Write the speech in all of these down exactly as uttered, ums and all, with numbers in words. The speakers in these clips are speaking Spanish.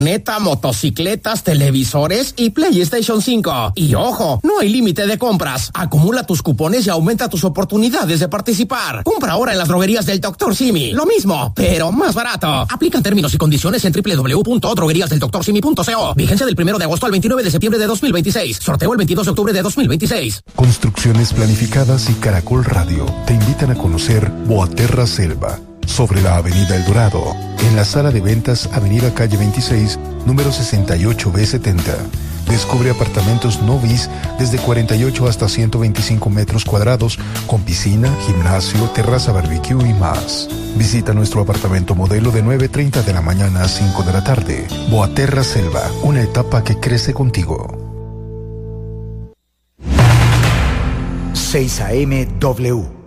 Neta, motocicletas, televisores y PlayStation cinco. Y ojo, no hay límite de compras. Acumula tus cupones y aumenta tus oportunidades de participar. Compra ahora en las droguerías del doctor Simi. Lo mismo, pero más barato. Aplican términos y condiciones en doble u doble u doble u punto droguerías del doctor simi punto co. Vigencia del primero de agosto al veintinueve de septiembre de dos mil veintiséis. Sorteo el veintidós de octubre de dos mil veintiséis. Construcciones Planificadas y Caracol Radio te invitan a conocer Boaterra Selva, sobre la Avenida El Dorado, en la sala de ventas Avenida Calle veintiséis, número sesenta y ocho B setenta. Descubre apartamentos no bis desde cuarenta y ocho hasta ciento veinticinco metros cuadrados, con piscina, gimnasio, terraza barbecue y más. Visita nuestro apartamento modelo de nueve treinta de la mañana a cinco de la tarde. Boaterra Selva, una etapa que crece contigo. seis A M W.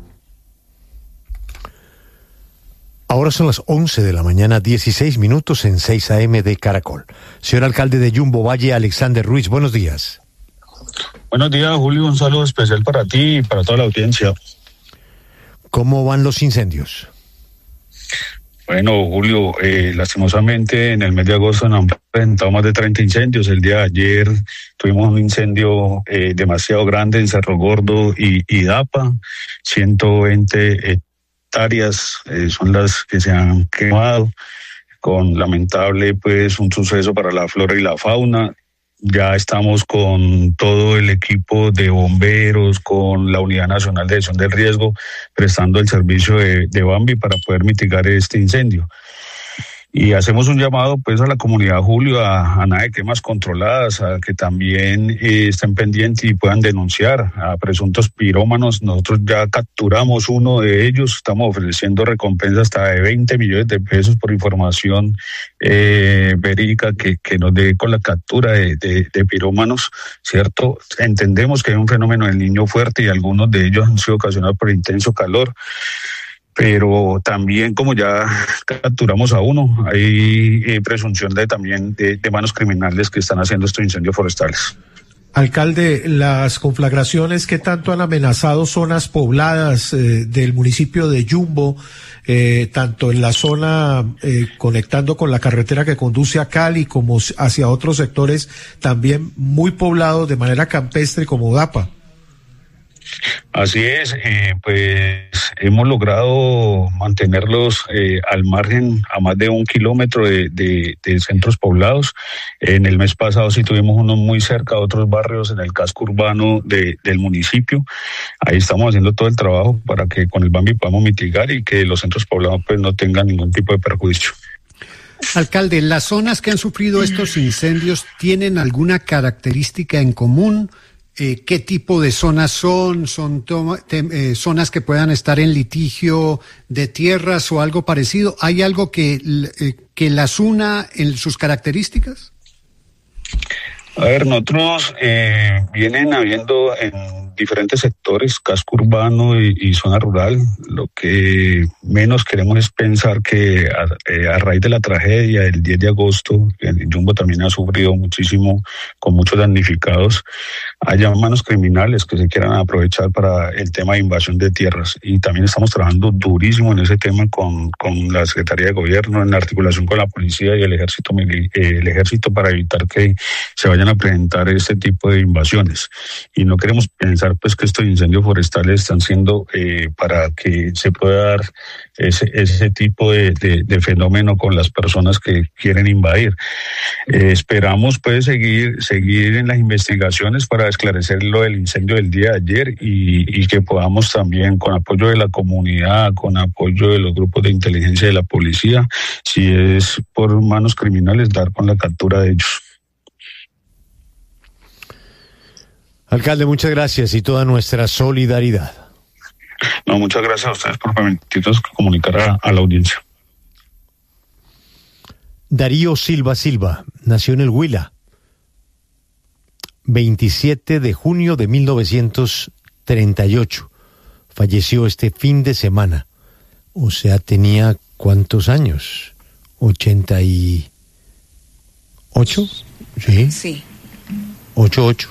Ahora son las once de la mañana, dieciséis minutos en seis A M de Caracol. Señor alcalde de Yumbo Valle, Alexander Ruiz, buenos días. Buenos días, Julio, un saludo especial para ti y para toda la audiencia. ¿Cómo van los incendios? Bueno, Julio, eh, lastimosamente en el mes de agosto nos han presentado más de treinta incendios. El día de ayer tuvimos un incendio eh, demasiado grande en Cerro Gordo y, y Dapa, ciento veinte eh, hectáreas eh, son las que se han quemado, con lamentable pues un suceso para la flora y la fauna. Ya estamos con todo el equipo de bomberos, con la Unidad Nacional de Gestión del Riesgo, prestando el servicio de, de Bambi para poder mitigar este incendio. Y hacemos un llamado pues a la comunidad, Julio, a, a nada de quemas controladas, a que también eh, estén pendientes y puedan denunciar a presuntos pirómanos. Nosotros ya capturamos uno de ellos, estamos ofreciendo recompensas hasta de veinte millones de pesos por información eh, verídica que, que nos dé con la captura de, de, de pirómanos, ¿cierto? Entendemos que hay un fenómeno del niño fuerte y algunos de ellos han sido ocasionados por intenso calor. Pero también, como ya capturamos a uno, hay eh, presunción de también de, de manos criminales que están haciendo estos incendios forestales. Alcalde, las conflagraciones que tanto han amenazado zonas pobladas eh, del municipio de Yumbo, eh, tanto en la zona eh, conectando con la carretera que conduce a Cali como hacia otros sectores también muy poblados de manera campestre como Dapa. Así es, eh, pues hemos logrado mantenerlos eh, al margen a más de un kilómetro de, de, de centros poblados. En el mes pasado sí tuvimos unos muy cerca de otros barrios en el casco urbano de, del municipio. Ahí estamos haciendo todo el trabajo para que con el Bambi podamos mitigar y que los centros poblados pues no tengan ningún tipo de perjuicio. Alcalde, ¿las zonas que han sufrido estos incendios tienen alguna característica en común? Eh, ¿Qué tipo de zonas son? ¿Son toma, te, eh, zonas que puedan estar en litigio de tierras o algo parecido? ¿Hay algo que, eh, que las una en sus características? A ver, nosotros eh, vienen habiendo en diferentes sectores, casco urbano y, y zona rural. Lo que menos queremos es pensar que a, eh, a raíz de la tragedia del diez de agosto, el Yumbo también ha sufrido muchísimo, con muchos damnificados, haya manos criminales que se quieran aprovechar para el tema de invasión de tierras. Y también estamos trabajando durísimo en ese tema con, con la Secretaría de Gobierno, en articulación con la policía y el ejército, eh, el ejército para evitar que se vayan a presentar este tipo de invasiones. Y no queremos pensar pues que estos incendios forestales están siendo eh, para que se pueda dar ese, ese tipo de, de, de fenómeno con las personas que quieren invadir. Eh, esperamos pues seguir, seguir en las investigaciones para esclarecer lo del incendio del día de ayer y, y que podamos también, con apoyo de la comunidad, con apoyo de los grupos de inteligencia de la policía, si es por manos criminales, dar con la captura de ellos. Alcalde, muchas gracias y toda nuestra solidaridad. No, muchas gracias a ustedes por permitirnos comunicar a, a la audiencia. Darío Silva Silva nació en el Huila, veintisiete de junio de mil novecientos treinta y ocho. Falleció este fin de semana. O sea, tenía ¿cuántos años? ¿ochenta y ocho? Sí. Sí. ¿ocho ocho?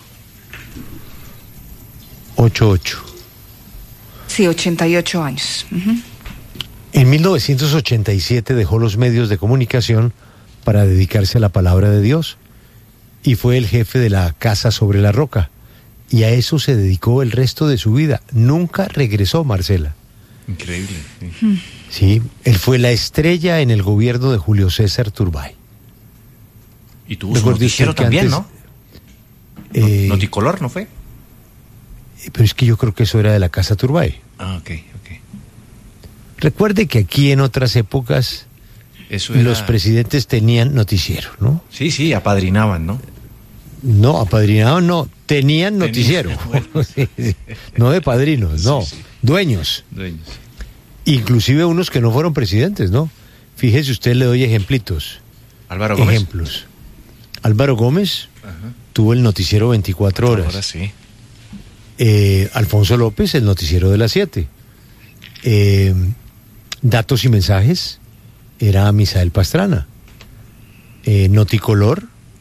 ocho ocho. Sí, ochenta y ocho años. Uh-huh. En mil novecientos ochenta y siete dejó los medios de comunicación para dedicarse a la palabra de Dios. Y fue el jefe de la Casa sobre la Roca. Y a eso se dedicó el resto de su vida. Nunca regresó, Marcela. Increíble. Sí, sí, él fue la estrella en el gobierno de Julio César Turbay. Y tuvo su noticiero también, antes, ¿no? Eh, Noticolor, ¿no fue? Pero es que yo creo que eso era de la Casa Turbay. Ah, ok, ok. Recuerde que aquí en otras épocas eso era... los presidentes tenían noticiero, ¿no? Sí, sí, apadrinaban, ¿no? No, apadrinaban no, tenían noticiero. Bueno, sí, sí. No de padrinos, no, sí, sí. Dueños. Dueños. Inclusive unos que no fueron presidentes, ¿no? Fíjese usted, le doy ejemplitos. Álvaro Gómez. Ejemplos. Álvaro Gómez Ajá. tuvo el noticiero veinticuatro horas. Ahora sí. Eh, Alfonso López, el noticiero de las siete. Eh, datos y mensajes, era Misael Pastrana. Eh, Noticolor,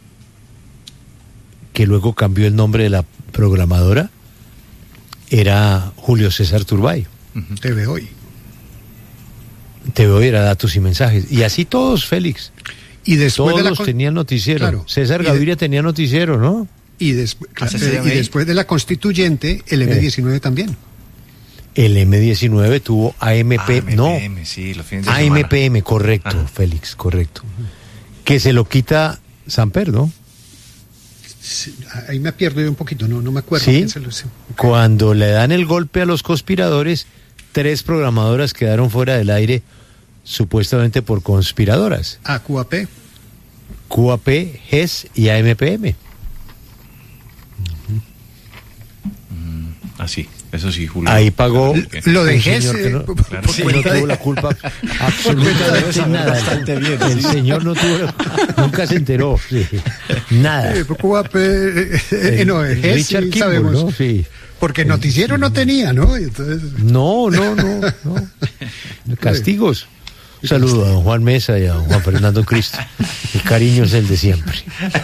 que luego cambió el nombre de la programadora, era Julio César Turbay. Uh-huh. T V Hoy. T V Hoy era datos y mensajes. Y así todos, Félix. Y después todos de la con... tenían noticiero. Claro. César Gaviria de... tenía noticiero, ¿no? Y, des... claro, eh, y después de la constituyente, el eme diecinueve eh. también. El eme diecinueve tuvo A M P, ah, no, A M P M, sí, los fines de A M P M, correcto, Ajá. Félix, correcto. Uh-huh. Que se lo quita Samper, ¿no? Sí, ahí me pierdo yo un poquito, no, no me acuerdo. Sí, se lo... okay. Cuando le dan el golpe a los conspiradores, tres programadoras quedaron fuera del aire, supuestamente por conspiradoras. Ah, Q A P. Q A P, G E S y A M P M. Ah, sí, eso sí, Julio. Ahí pagó. Lo de G E S. Que no, claro, sí, no tuvo la culpa absolutamente nada. Bastante bien, el sí. señor no tuvo, nunca se enteró. Sí. Nada. Eh, Q A P, eh, eh, no, G E S, Richard sí, Kimball, sabemos. ¿no? Sí. Porque noticiero no tenía, ¿no? Entonces... No, no, no, no. Castigos. Un saludo a don Juan Mesa y a don Juan Fernando Cristo. El cariño es el de siempre.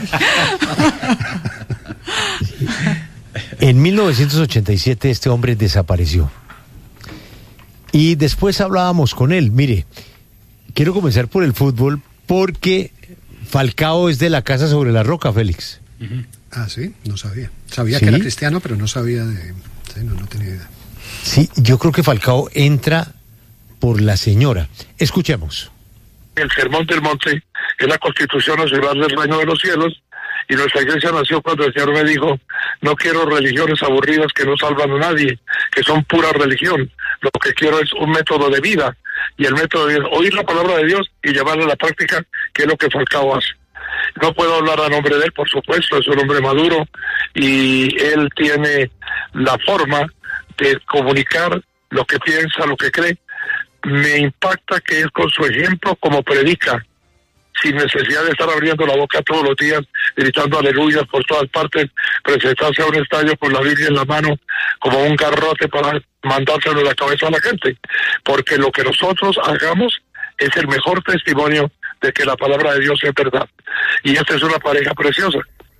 Sí. En mil novecientos ochenta y siete este hombre desapareció. Y después hablábamos con él. Mire, quiero comenzar por el fútbol porque Falcao es de la Casa sobre la Roca, Félix. Uh-huh. Ah, sí, no sabía. Sabía ¿Sí? que era cristiano, pero no sabía de... Sí, no, no tenía idea. Sí, yo creo que Falcao entra por la señora. Escuchemos. El Sermón del Monte es la Constitución Nacional del Reino de los Cielos. Y nuestra iglesia nació cuando el Señor me dijo, no quiero religiones aburridas que no salvan a nadie, que son pura religión. Lo que quiero es un método de vida. Y el método de vida, oír la palabra de Dios y llevarla a la práctica, que es lo que Falcao hace. No puedo hablar a nombre de él, por supuesto, es un hombre maduro y él tiene la forma de comunicar lo que piensa, lo que cree. Me impacta que él con su ejemplo como predica, sin necesidad de estar abriendo la boca todos los días, gritando aleluyas por todas partes, presentarse a un estadio con la Biblia en la mano, como un garrote para mandárselo en la cabeza a la gente, porque lo que nosotros hagamos es el mejor testimonio de que la palabra de Dios es verdad. Y esta es una pareja preciosa.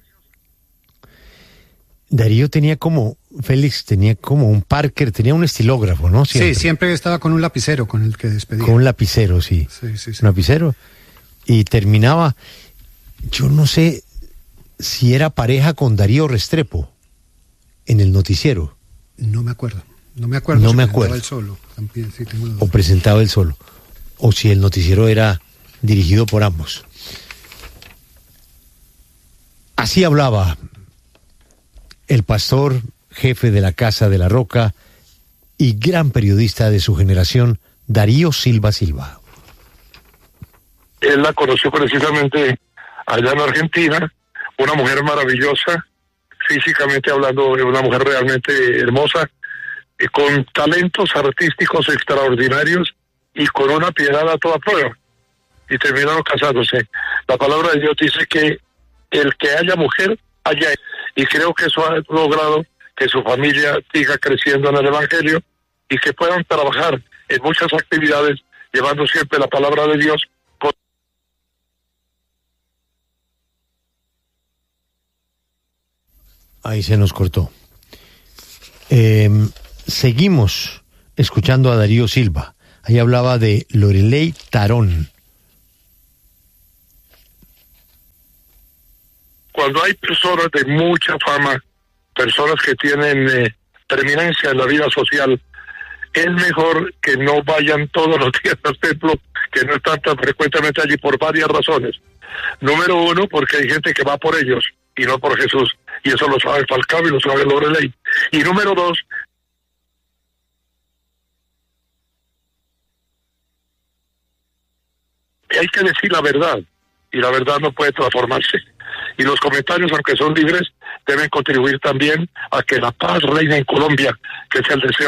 Darío tenía como, Félix tenía como un Parker, tenía un estilógrafo, ¿no? Siempre. Sí, siempre estaba con un lapicero con el que despedía. Con un lapicero, sí. Sí, sí, sí. Un lapicero. Y terminaba, yo no sé si era pareja con Darío Restrepo en el noticiero. No me acuerdo, no me acuerdo. No si me acuerdo. El solo, también, sí, tengo o presentaba él solo, o si el noticiero era dirigido por ambos. Así hablaba el pastor, jefe de la Casa de la Roca y gran periodista de su generación, Darío Silva Silva. Él la conoció precisamente allá en Argentina, una mujer maravillosa, físicamente hablando, una mujer realmente hermosa, y con talentos artísticos extraordinarios y con una piedad a toda prueba. Y terminaron casándose. La palabra de Dios dice que el que haya mujer, haya. Y creo que eso ha logrado que su familia siga creciendo en el Evangelio y que puedan trabajar en muchas actividades llevando siempre la palabra de Dios. Ahí se nos cortó. Eh, seguimos escuchando a Darío Silva. Ahí hablaba de Loreley Tarón. cuando hay personas de mucha fama, personas que tienen eh, preeminencia en la vida social, es mejor que no vayan todos los días al templo, que no están tan frecuentemente allí por varias razones. Número uno, porque hay gente que va por ellos y no por Jesús, y eso lo sabe Falcao y lo sabe Loreley. Y número dos, hay que decir la verdad, y la verdad no puede transformarse. Y los comentarios, aunque son libres, deben contribuir también a que la paz reine en Colombia, que es el deseo.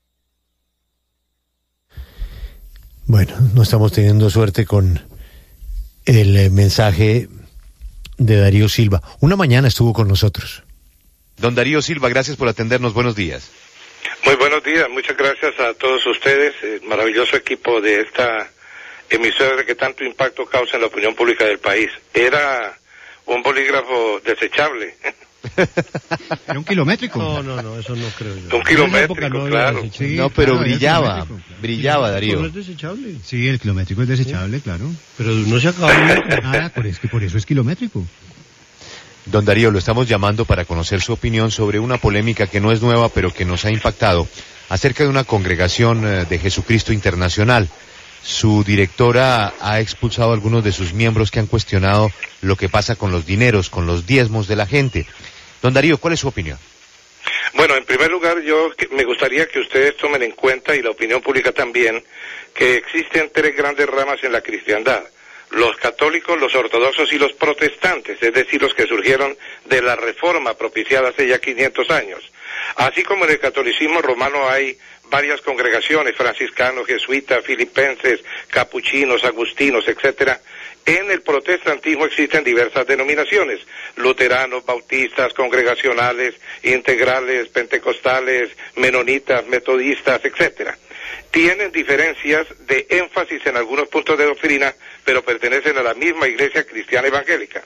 Bueno, no estamos teniendo suerte con el eh, mensaje de Darío Silva. Una mañana estuvo con nosotros. Don Darío Silva, gracias por atendernos. Buenos días. Muy buenos días. Muchas gracias a todos ustedes. El maravilloso equipo de esta emisora que tanto impacto causa en la opinión pública del país. Era un bolígrafo desechable. ¿Era un kilométrico? No, no, no, eso no creo yo. Un kilométrico, no claro. Sí, no, pero claro, brillaba, claro. brillaba, Darío. ¿No es desechable? Sí, el kilométrico es desechable, sí. Claro. Pero no se acaba de... Ah, por, es que por eso es kilométrico. Don Darío, lo estamos llamando para conocer su opinión sobre una polémica que no es nueva, pero que nos ha impactado, acerca de una congregación de Jesucristo Internacional. Su directora ha expulsado a algunos de sus miembros que han cuestionado lo que pasa con los dineros, con los diezmos de la gente. Don Darío, ¿cuál es su opinión? Bueno, en primer lugar, yo me gustaría que ustedes tomen en cuenta, y la opinión pública también, que existen tres grandes ramas en la cristiandad: los católicos, los ortodoxos y los protestantes, es decir, los que surgieron de la reforma propiciada hace ya quinientos años. Así como en el catolicismo romano hay varias congregaciones, franciscanos, jesuitas, filipenses, capuchinos, agustinos, etcétera, en el protestantismo existen diversas denominaciones: luteranos, bautistas, congregacionales, integrales, pentecostales, menonitas, metodistas, etcétera. Tienen diferencias de énfasis en algunos puntos de doctrina, pero pertenecen a la misma iglesia cristiana evangélica.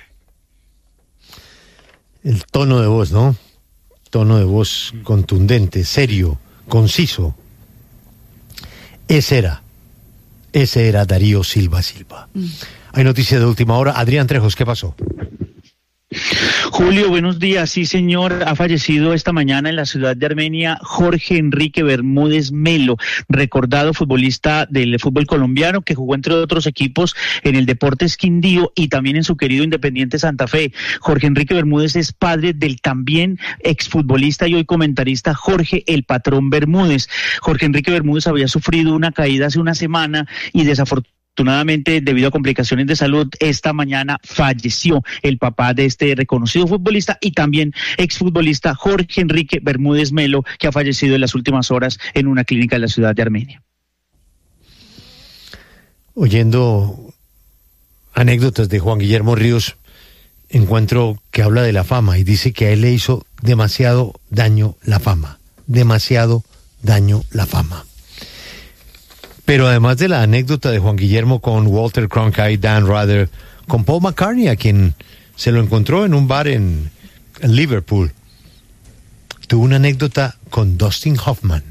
El tono de voz, ¿no? Tono de voz contundente, serio, conciso. Ese era, ese era Darío Silva Silva. Mm. Hay noticias de última hora. Adrián Trejos, ¿qué pasó? Julio, buenos días. Sí, señor, ha fallecido esta mañana en la ciudad de Armenia Jorge Enrique Bermúdez Melo, recordado futbolista del fútbol colombiano que jugó entre otros equipos en el Deportes Quindío y también en su querido Independiente Santa Fe. Jorge Enrique Bermúdez es padre del también exfutbolista y hoy comentarista Jorge El Patrón Bermúdez. Jorge Enrique Bermúdez había sufrido una caída hace una semana y desafortunadamente Afortunadamente, debido a complicaciones de salud, esta mañana falleció el papá de este reconocido futbolista y también exfutbolista Jorge Enrique Bermúdez Melo, que ha fallecido en las últimas horas en una clínica de la ciudad de Armenia. Oyendo anécdotas de Juan Guillermo Ríos, encuentro que habla de la fama y dice que a él le hizo demasiado daño la fama, demasiado daño la fama. Pero además de la anécdota de Juan Guillermo con Walter Cronkite, Dan Rather, con Paul McCartney, a quien se lo encontró en un bar en, en Liverpool, tuvo una anécdota con Dustin Hoffman.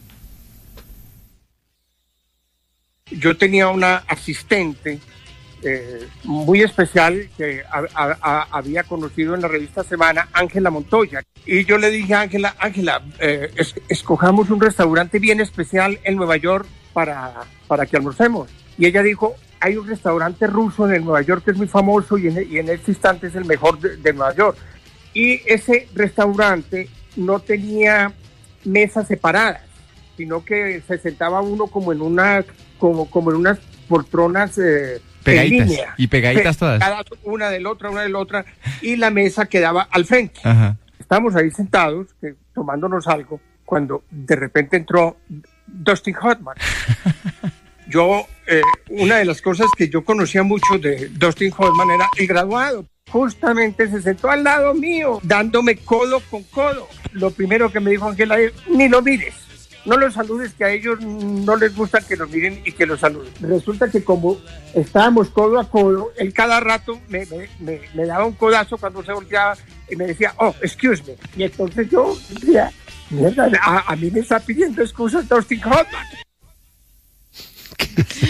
Yo tenía una asistente eh, muy especial que a, a, a, había conocido en la revista Semana, Ángela Montoya. Y yo le dije a Ángela, Ángela, eh, es, escojamos un restaurante bien especial en Nueva York para, para que almorcemos. Y ella dijo, hay un restaurante ruso en el Nueva York que es muy famoso y en, y en este instante es el mejor de, de Nueva York. Y ese restaurante no tenía mesas separadas, sino que se sentaba uno como en una como, como en unas poltronas eh, pegaditas, en línea. Y pegaditas todas. Cada, una de la otra, una de la otra, y la mesa quedaba al frente. Ajá. Estábamos ahí sentados, que, tomándonos algo, cuando de repente entró Dustin Hoffman. Yo, eh, una de las cosas que yo conocía mucho de Dustin Hoffman era el graduado. Justamente se sentó al lado mío, dándome codo con codo. Lo primero que me dijo Ángela es, ni lo mires, no los saludes, que a ellos no les gusta que los miren y que los saluden. Resulta que como estábamos codo a codo, él cada rato me, me, me, me daba un codazo cuando se volteaba y me decía, oh, excuse me. Y entonces yo decía, mierda, a, a mí me está pidiendo excusas Dustin Hoffman.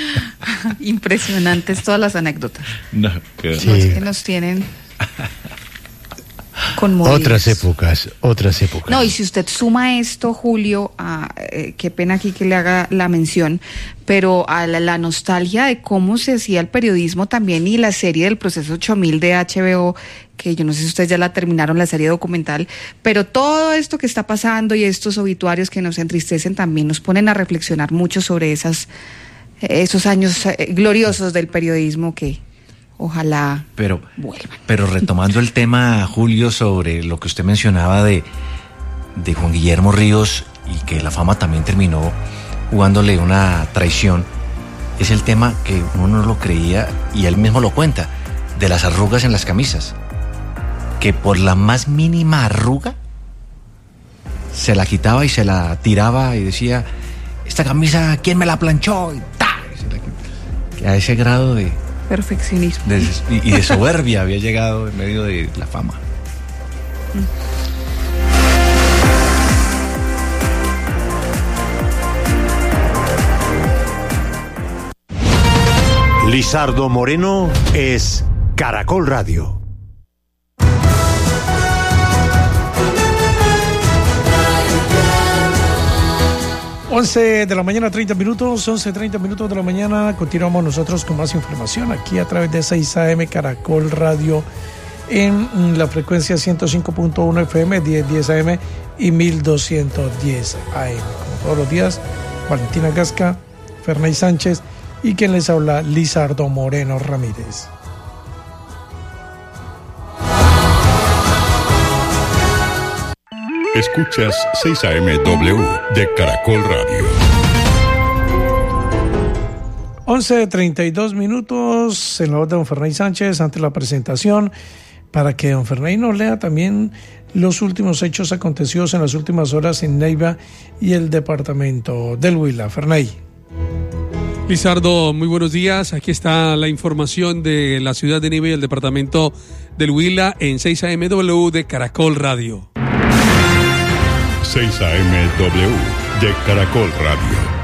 Impresionantes todas las anécdotas. No, que... sí. Los que nos tienen conmovidos. Otras épocas, otras épocas. No, y si usted suma esto, Julio, a, eh, qué pena aquí que le haga la mención, pero a la, la nostalgia de cómo se hacía el periodismo también y la serie del Proceso ocho mil de H B O, que yo no sé si ustedes ya la terminaron, la serie documental, pero todo esto que está pasando y estos obituarios que nos entristecen también nos ponen a reflexionar mucho sobre esas, esos años eh, gloriosos del periodismo que ojalá pero, vuelvan. Pero retomando el tema, Julio, sobre lo que usted mencionaba de, de Juan Guillermo Ríos y que la fama también terminó jugándole una traición, es el tema que uno no lo creía y él mismo lo cuenta, de las arrugas en las camisas, que por la más mínima arruga se la quitaba y se la tiraba y decía, esta camisa, ¿quién me la planchó? Y, ¡ta! Y se la quitaba. Que a ese grado de perfeccionismo de, y de soberbia había llegado en medio de la fama. Lizardo Moreno es Caracol Radio. once de la mañana, treinta minutos, once, treinta minutos de la mañana. Continuamos nosotros con más información aquí a través de seis A M Caracol Radio en la frecuencia ciento cinco punto uno F M, diez diez A M y mil doscientos diez A M. Como todos los días, Valentina Gasca, Ferney Sánchez y quien les habla, Lizardo Moreno Ramírez. Escuchas seis A M W de Caracol Radio. once, treinta y dos minutos en la voz de don Ferney Sánchez ante la presentación para que don Ferney nos lea también los últimos hechos acontecidos en las últimas horas en Neiva y el departamento del Huila. Ferney. Lizardo, muy buenos días. Aquí está la información de la ciudad de Neiva y el departamento del Huila en seis A M W de Caracol Radio. seis A M W de Caracol Radio.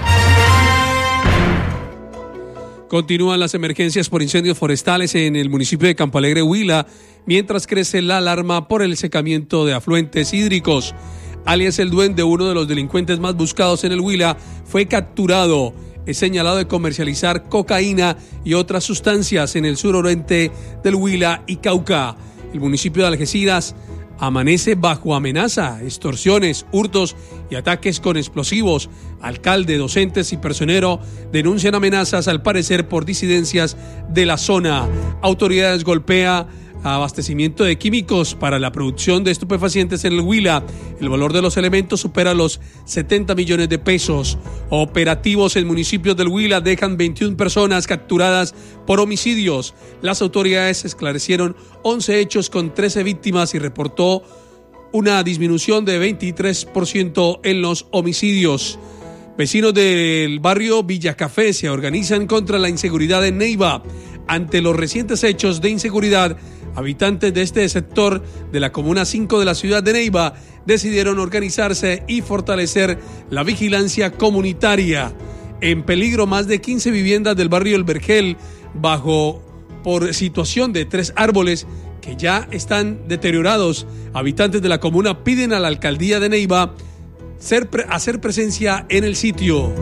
Continúan las emergencias por incendios forestales en el municipio de Campo Alegre, Huila, mientras crece la alarma por el secamiento de afluentes hídricos. Alias El Duende, uno de los delincuentes más buscados en el Huila, fue capturado. Es señalado de comercializar cocaína y otras sustancias en el suroriente del Huila y Cauca. El municipio de Algeciras amanece bajo amenaza, extorsiones, hurtos y ataques con explosivos. Alcalde, docentes y personero denuncian amenazas, al parecer por disidencias de la zona. Autoridades golpea abastecimiento de químicos para la producción de estupefacientes en el Huila. El valor de los elementos supera los setenta millones de pesos. Operativos en municipios del Huila dejan veintiuna personas capturadas por homicidios. Las autoridades esclarecieron once hechos con trece víctimas y reportó una disminución de veintitrés por ciento en los homicidios. Vecinos del barrio Villa Café se organizan contra la inseguridad en Neiva. Ante los recientes hechos de inseguridad, habitantes de este sector de la Comuna cinco de la ciudad de Neiva decidieron organizarse y fortalecer la vigilancia comunitaria. En peligro más de quince viviendas del barrio El Vergel, bajo por situación de tres árboles que ya están deteriorados. Habitantes de la comuna piden a la alcaldía de Neiva ser, hacer presencia en el sitio.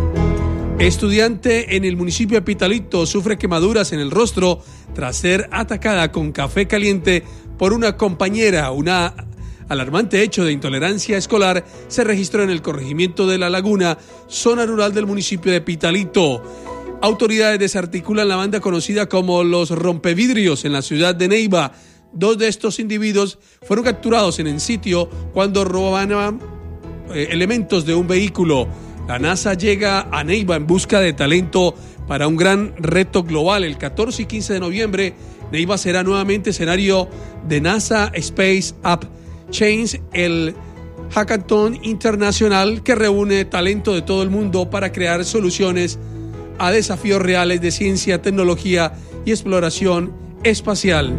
Estudiante en el municipio de Pitalito sufre quemaduras en el rostro tras ser atacada con café caliente por una compañera. Una alarmante hecho de intolerancia escolar se registró en el corregimiento de La Laguna, zona rural del municipio de Pitalito. Autoridades desarticulan la banda conocida como los Rompevidrios en la ciudad de Neiva. Dos de estos individuos fueron capturados en el sitio cuando robaban eh, elementos de un vehículo. La NASA llega a Neiva en busca de talento para un gran reto global. El catorce y quince de noviembre, Neiva será nuevamente escenario de NASA Space Up Change, el hackathon internacional que reúne talento de todo el mundo para crear soluciones a desafíos reales de ciencia, tecnología y exploración espacial.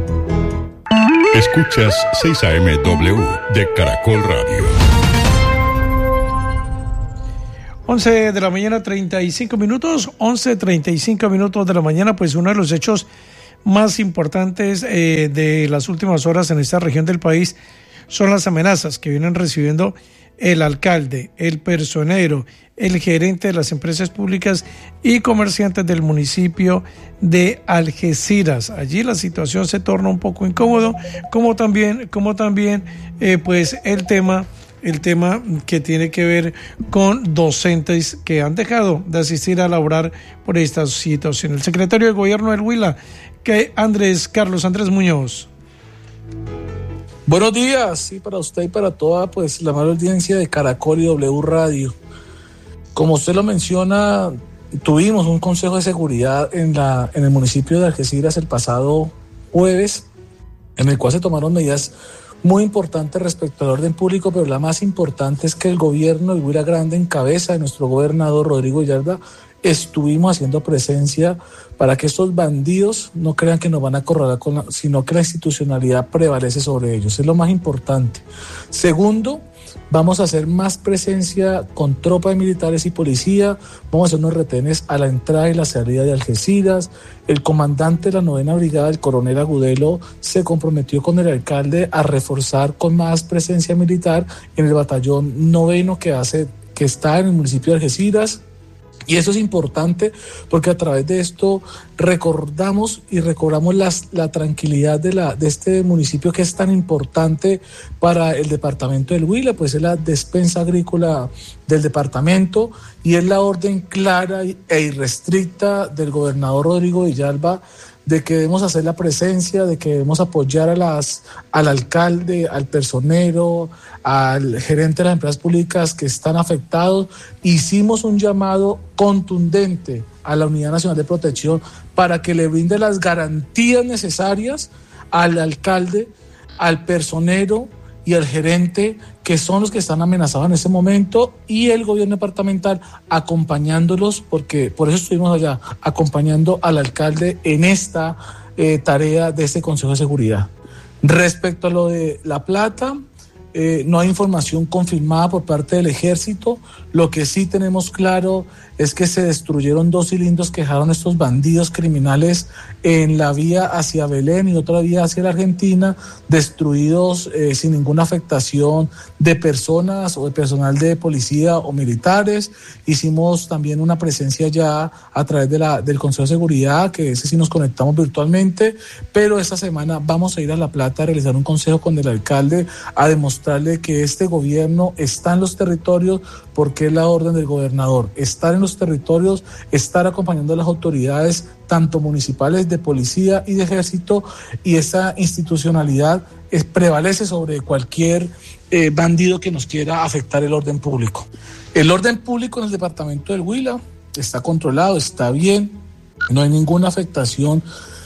Escuchas seis A M W de Caracol Radio. once de la mañana, treinta y cinco minutos, once, treinta y cinco minutos de la mañana, pues uno de los hechos más importantes eh, de las últimas horas en esta región del país son las amenazas que vienen recibiendo el alcalde, el personero, el gerente de las empresas públicas y comerciantes del municipio de Algeciras. Allí la situación se torna un poco incómodo, como también, como también eh, pues el tema, el tema que tiene que ver con docentes que han dejado de asistir a laborar por esta situación. El secretario de Gobierno del Huila, que Andrés Carlos Andrés Muñoz. Buenos días, sí, para usted y para toda pues la amable audiencia de Caracol y W Radio. Como usted lo menciona, tuvimos un consejo de seguridad en la en el municipio de Algeciras el pasado jueves, en el cual se tomaron medidas muy importantes respecto al orden público, pero la más importante es que el gobierno de Huila Grande, en cabeza de nuestro gobernador Rodrigo Villalba, estuvimos haciendo presencia para que estos bandidos no crean que nos van a acorralar, con la, sino que la institucionalidad prevalece sobre ellos. Es lo más importante. Segundo, vamos a hacer más presencia con tropas de militares y policía. Vamos a hacer unos retenes a la entrada y la salida de Algeciras. El comandante de la novena brigada, el coronel Agudelo, se comprometió con el alcalde a reforzar con más presencia militar en el batallón noveno que hace, que está en el municipio de Algeciras. Y eso es importante porque a través de esto recordamos y recobramos las, la tranquilidad de, la, de este municipio que es tan importante para el departamento del Huila, pues es la despensa agrícola del departamento y es la orden clara e irrestricta del gobernador Rodrigo Villalba de que debemos hacer la presencia, de que debemos apoyar a las, al alcalde, al personero, al gerente de las empresas públicas que están afectados. Hicimos un llamado contundente a la Unidad Nacional de Protección para que le brinde las garantías necesarias al alcalde, al personero y al gerente, que son los que están amenazados en este momento, y el gobierno departamental acompañándolos, porque por eso estuvimos allá, acompañando al alcalde en esta eh, tarea de este Consejo de Seguridad. Respecto a lo de La Plata, eh, no hay información confirmada por parte del ejército. Lo que sí tenemos claro es que se destruyeron dos cilindros que dejaron estos bandidos criminales en la vía hacia Belén y otra vía hacia la Argentina, destruidos eh, sin ninguna afectación de personas o de personal de policía o militares. Hicimos también una presencia ya a través de la, del Consejo de Seguridad, que ese sí nos conectamos virtualmente, pero esta semana vamos a ir a La Plata a realizar un consejo con el alcalde a demostrarle que este gobierno está en los territorios porque es la orden del gobernador, estar en los territorios, estar acompañando a las autoridades tanto municipales, de policía y de ejército, y esa institucionalidad es, prevalece sobre cualquier eh, bandido que nos quiera afectar el orden público. El orden público en el departamento del Huila está controlado, está bien, no hay ninguna afectación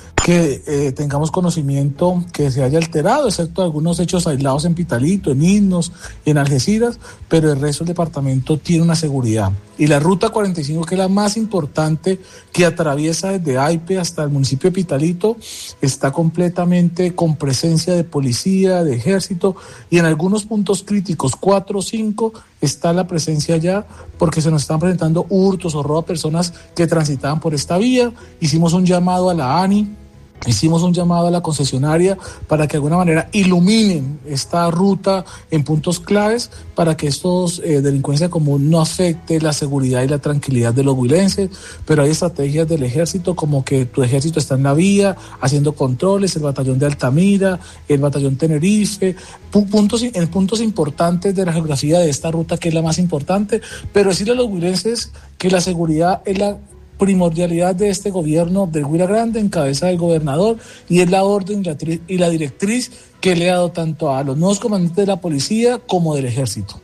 que eh, tengamos conocimiento que se haya alterado, excepto algunos hechos aislados en Pitalito, en Himnos, en Algeciras, pero el resto del departamento tiene una seguridad. Y la ruta cuarenta y cinco, que es la más importante, que atraviesa desde Aipe hasta el municipio de Pitalito, está completamente con presencia de policía, de ejército, y en algunos puntos críticos, cuatro o cinco, está la presencia ya, porque se nos están presentando hurtos o robo a personas que transitaban por esta vía. Hicimos un llamado a la ANI, hicimos un llamado a la concesionaria para que de alguna manera iluminen esta ruta en puntos claves para que estos eh, delincuencia común no afecte la seguridad y la tranquilidad de los huilenses, pero hay estrategias del ejército como que tu ejército está en la vía haciendo controles, el batallón de Altamira, el batallón Tenerife, puntos, en puntos importantes de la geografía de esta ruta que es la más importante, pero decirle a los huilenses que la seguridad es la primordialidad de este gobierno del Huila Grande en cabeza del gobernador, y es la orden y la directriz que le ha dado tanto a los nuevos comandantes de la policía como del ejército.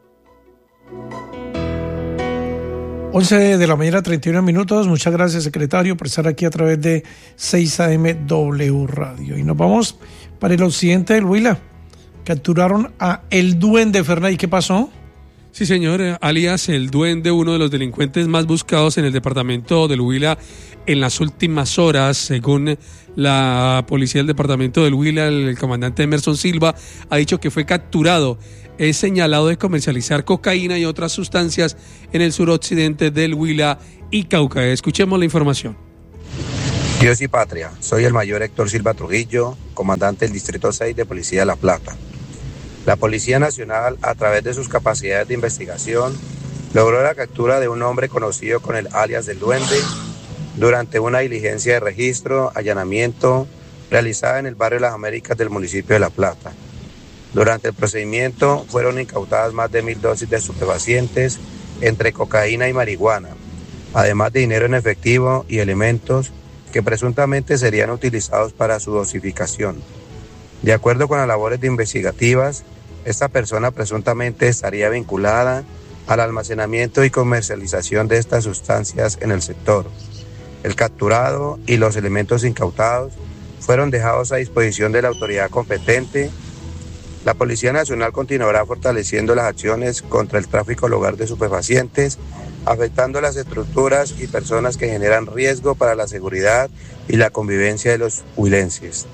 once de la mañana, treinta y uno minutos. Muchas gracias, secretario, por estar aquí a través de seis A M W Radio. Y nos vamos para el occidente del Huila. Capturaron a El Duende, Fernay. ¿Qué pasó? Sí, señor, alias El Duende, uno de los delincuentes más buscados en el departamento del Huila en las últimas horas, según la policía del departamento del Huila. El comandante Emerson Silva ha dicho que fue capturado. Es señalado de comercializar cocaína y otras sustancias en el suroccidente del Huila y Cauca. Escuchemos la información. Dios y patria, soy el mayor Héctor Silva Trujillo, comandante del Distrito seis de Policía de La Plata. La Policía Nacional, a través de sus capacidades de investigación, logró la captura de un hombre conocido con el alias del Duende durante una diligencia de registro, allanamiento, realizada en el barrio Las Américas del municipio de La Plata. Durante el procedimiento fueron incautadas más de mil dosis de estupefacientes, entre cocaína y marihuana, además de dinero en efectivo y elementos que presuntamente serían utilizados para su dosificación. De acuerdo con las labores de investigativas, esta persona presuntamente estaría vinculada al almacenamiento y comercialización de estas sustancias en el sector. El capturado y los elementos incautados fueron dejados a disposición de la autoridad competente. La Policía Nacional continuará fortaleciendo las acciones contra el tráfico ilegal de estupefacientes, afectando las estructuras y personas que generan riesgo para la seguridad y la convivencia de los huilenses.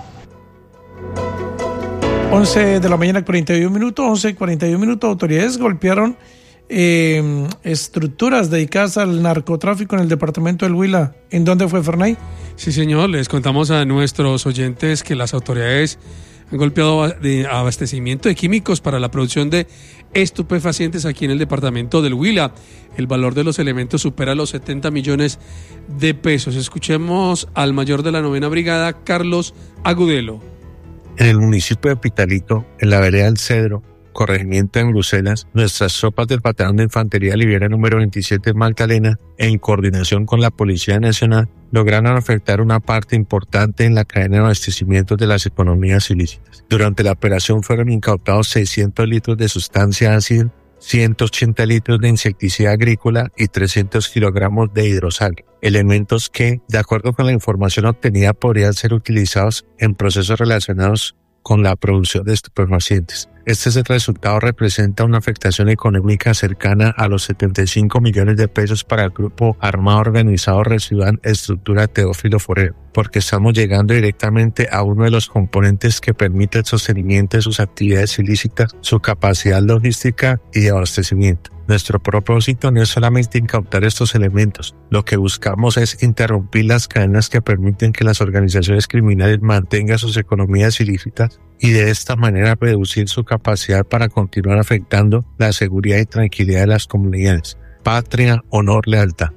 once de la mañana, cuarenta y un minutos, once y cuarenta y un minutos, autoridades golpearon eh, estructuras dedicadas al narcotráfico en el departamento del Huila. ¿En dónde fue, Fernay? Sí, señor, les contamos a nuestros oyentes que las autoridades han golpeado de abastecimiento de químicos para la producción de estupefacientes aquí en el departamento del Huila. El valor de los elementos supera los setenta millones de pesos. Escuchemos al mayor de la novena brigada, Carlos Agudelo. En el municipio de Pitalito, en la vereda del Cedro, corregimiento en Bruselas, nuestras tropas del Batallón de Infantería Liviana número veintisiete Magdalena, en coordinación con la Policía Nacional, lograron afectar una parte importante en la cadena de abastecimiento de las economías ilícitas. Durante la operación fueron incautados seiscientos litros de sustancia ácida, ciento ochenta litros de insecticida agrícola y trescientos kilogramos de hidrosal, elementos que, de acuerdo con la información obtenida, podrían ser utilizados en procesos relacionados con la producción de estupefacientes. Este resultado representa una afectación económica cercana a los setenta y cinco millones de pesos para el grupo armado organizado Residual Estructura Teófilo Forero, porque estamos llegando directamente a uno de los componentes que permite el sostenimiento de sus actividades ilícitas, su capacidad logística y de abastecimiento. Nuestro propósito no es solamente incautar estos elementos, lo que buscamos es interrumpir las cadenas que permiten que las organizaciones criminales mantengan sus economías ilícitas y de esta manera reducir su capacidad para continuar afectando la seguridad y tranquilidad de las comunidades. Patria, honor, lealtad.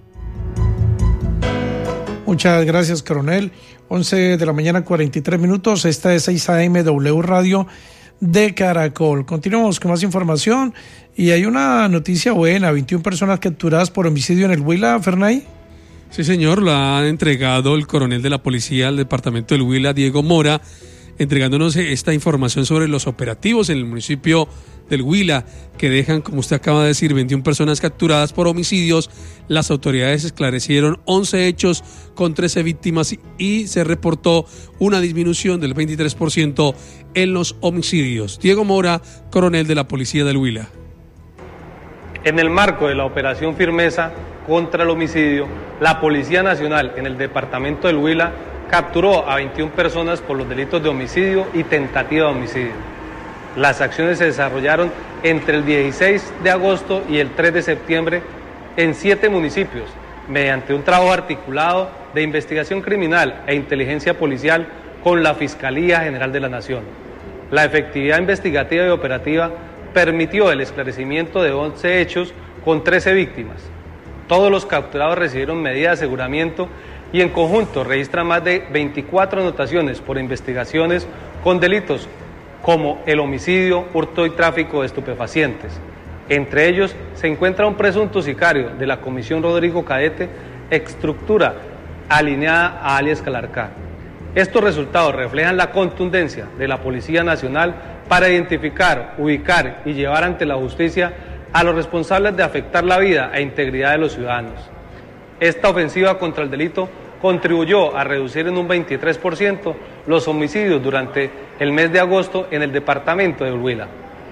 Muchas gracias, coronel. once de la mañana, cuarenta y tres minutos. Esta es seis A M W Radio de Caracol. Continuamos con más información y hay una noticia buena, veintiuna personas capturadas por homicidio en el Huila, Fernay. Sí, señor, lo ha entregado el coronel de la policía al departamento del Huila, Diego Mora, entregándonos esta información sobre los operativos en el municipio del Huila, que dejan, como usted acaba de decir, veintiuna personas capturadas por homicidios. Las autoridades esclarecieron once hechos con trece víctimas y se reportó una disminución del veintitrés por ciento en los homicidios. Diego Mora, coronel de la policía del Huila. En el marco de la operación Firmeza contra el homicidio, la Policía Nacional en el departamento del Huila capturó a veintiuna personas por los delitos de homicidio y tentativa de homicidio. Las acciones se desarrollaron entre el dieciséis de agosto y el tres de septiembre en siete municipios, mediante un trabajo articulado de investigación criminal e inteligencia policial con la Fiscalía General de la Nación. La efectividad investigativa y operativa permitió el esclarecimiento de once hechos con trece víctimas. Todos los capturados recibieron medidas de aseguramiento y en conjunto registran más de veinticuatro anotaciones por investigaciones con delitos como el homicidio, hurto y tráfico de estupefacientes. Entre ellos se encuentra un presunto sicario de la Comisión Rodrigo Cadete, estructura alineada a alias Calarcá. Estos resultados reflejan la contundencia de la Policía Nacional para identificar, ubicar y llevar ante la justicia a los responsables de afectar la vida e integridad de los ciudadanos. Esta ofensiva contra el delito contribuyó a reducir en un veintitrés por ciento los homicidios durante el mes de agosto en el departamento de Huila.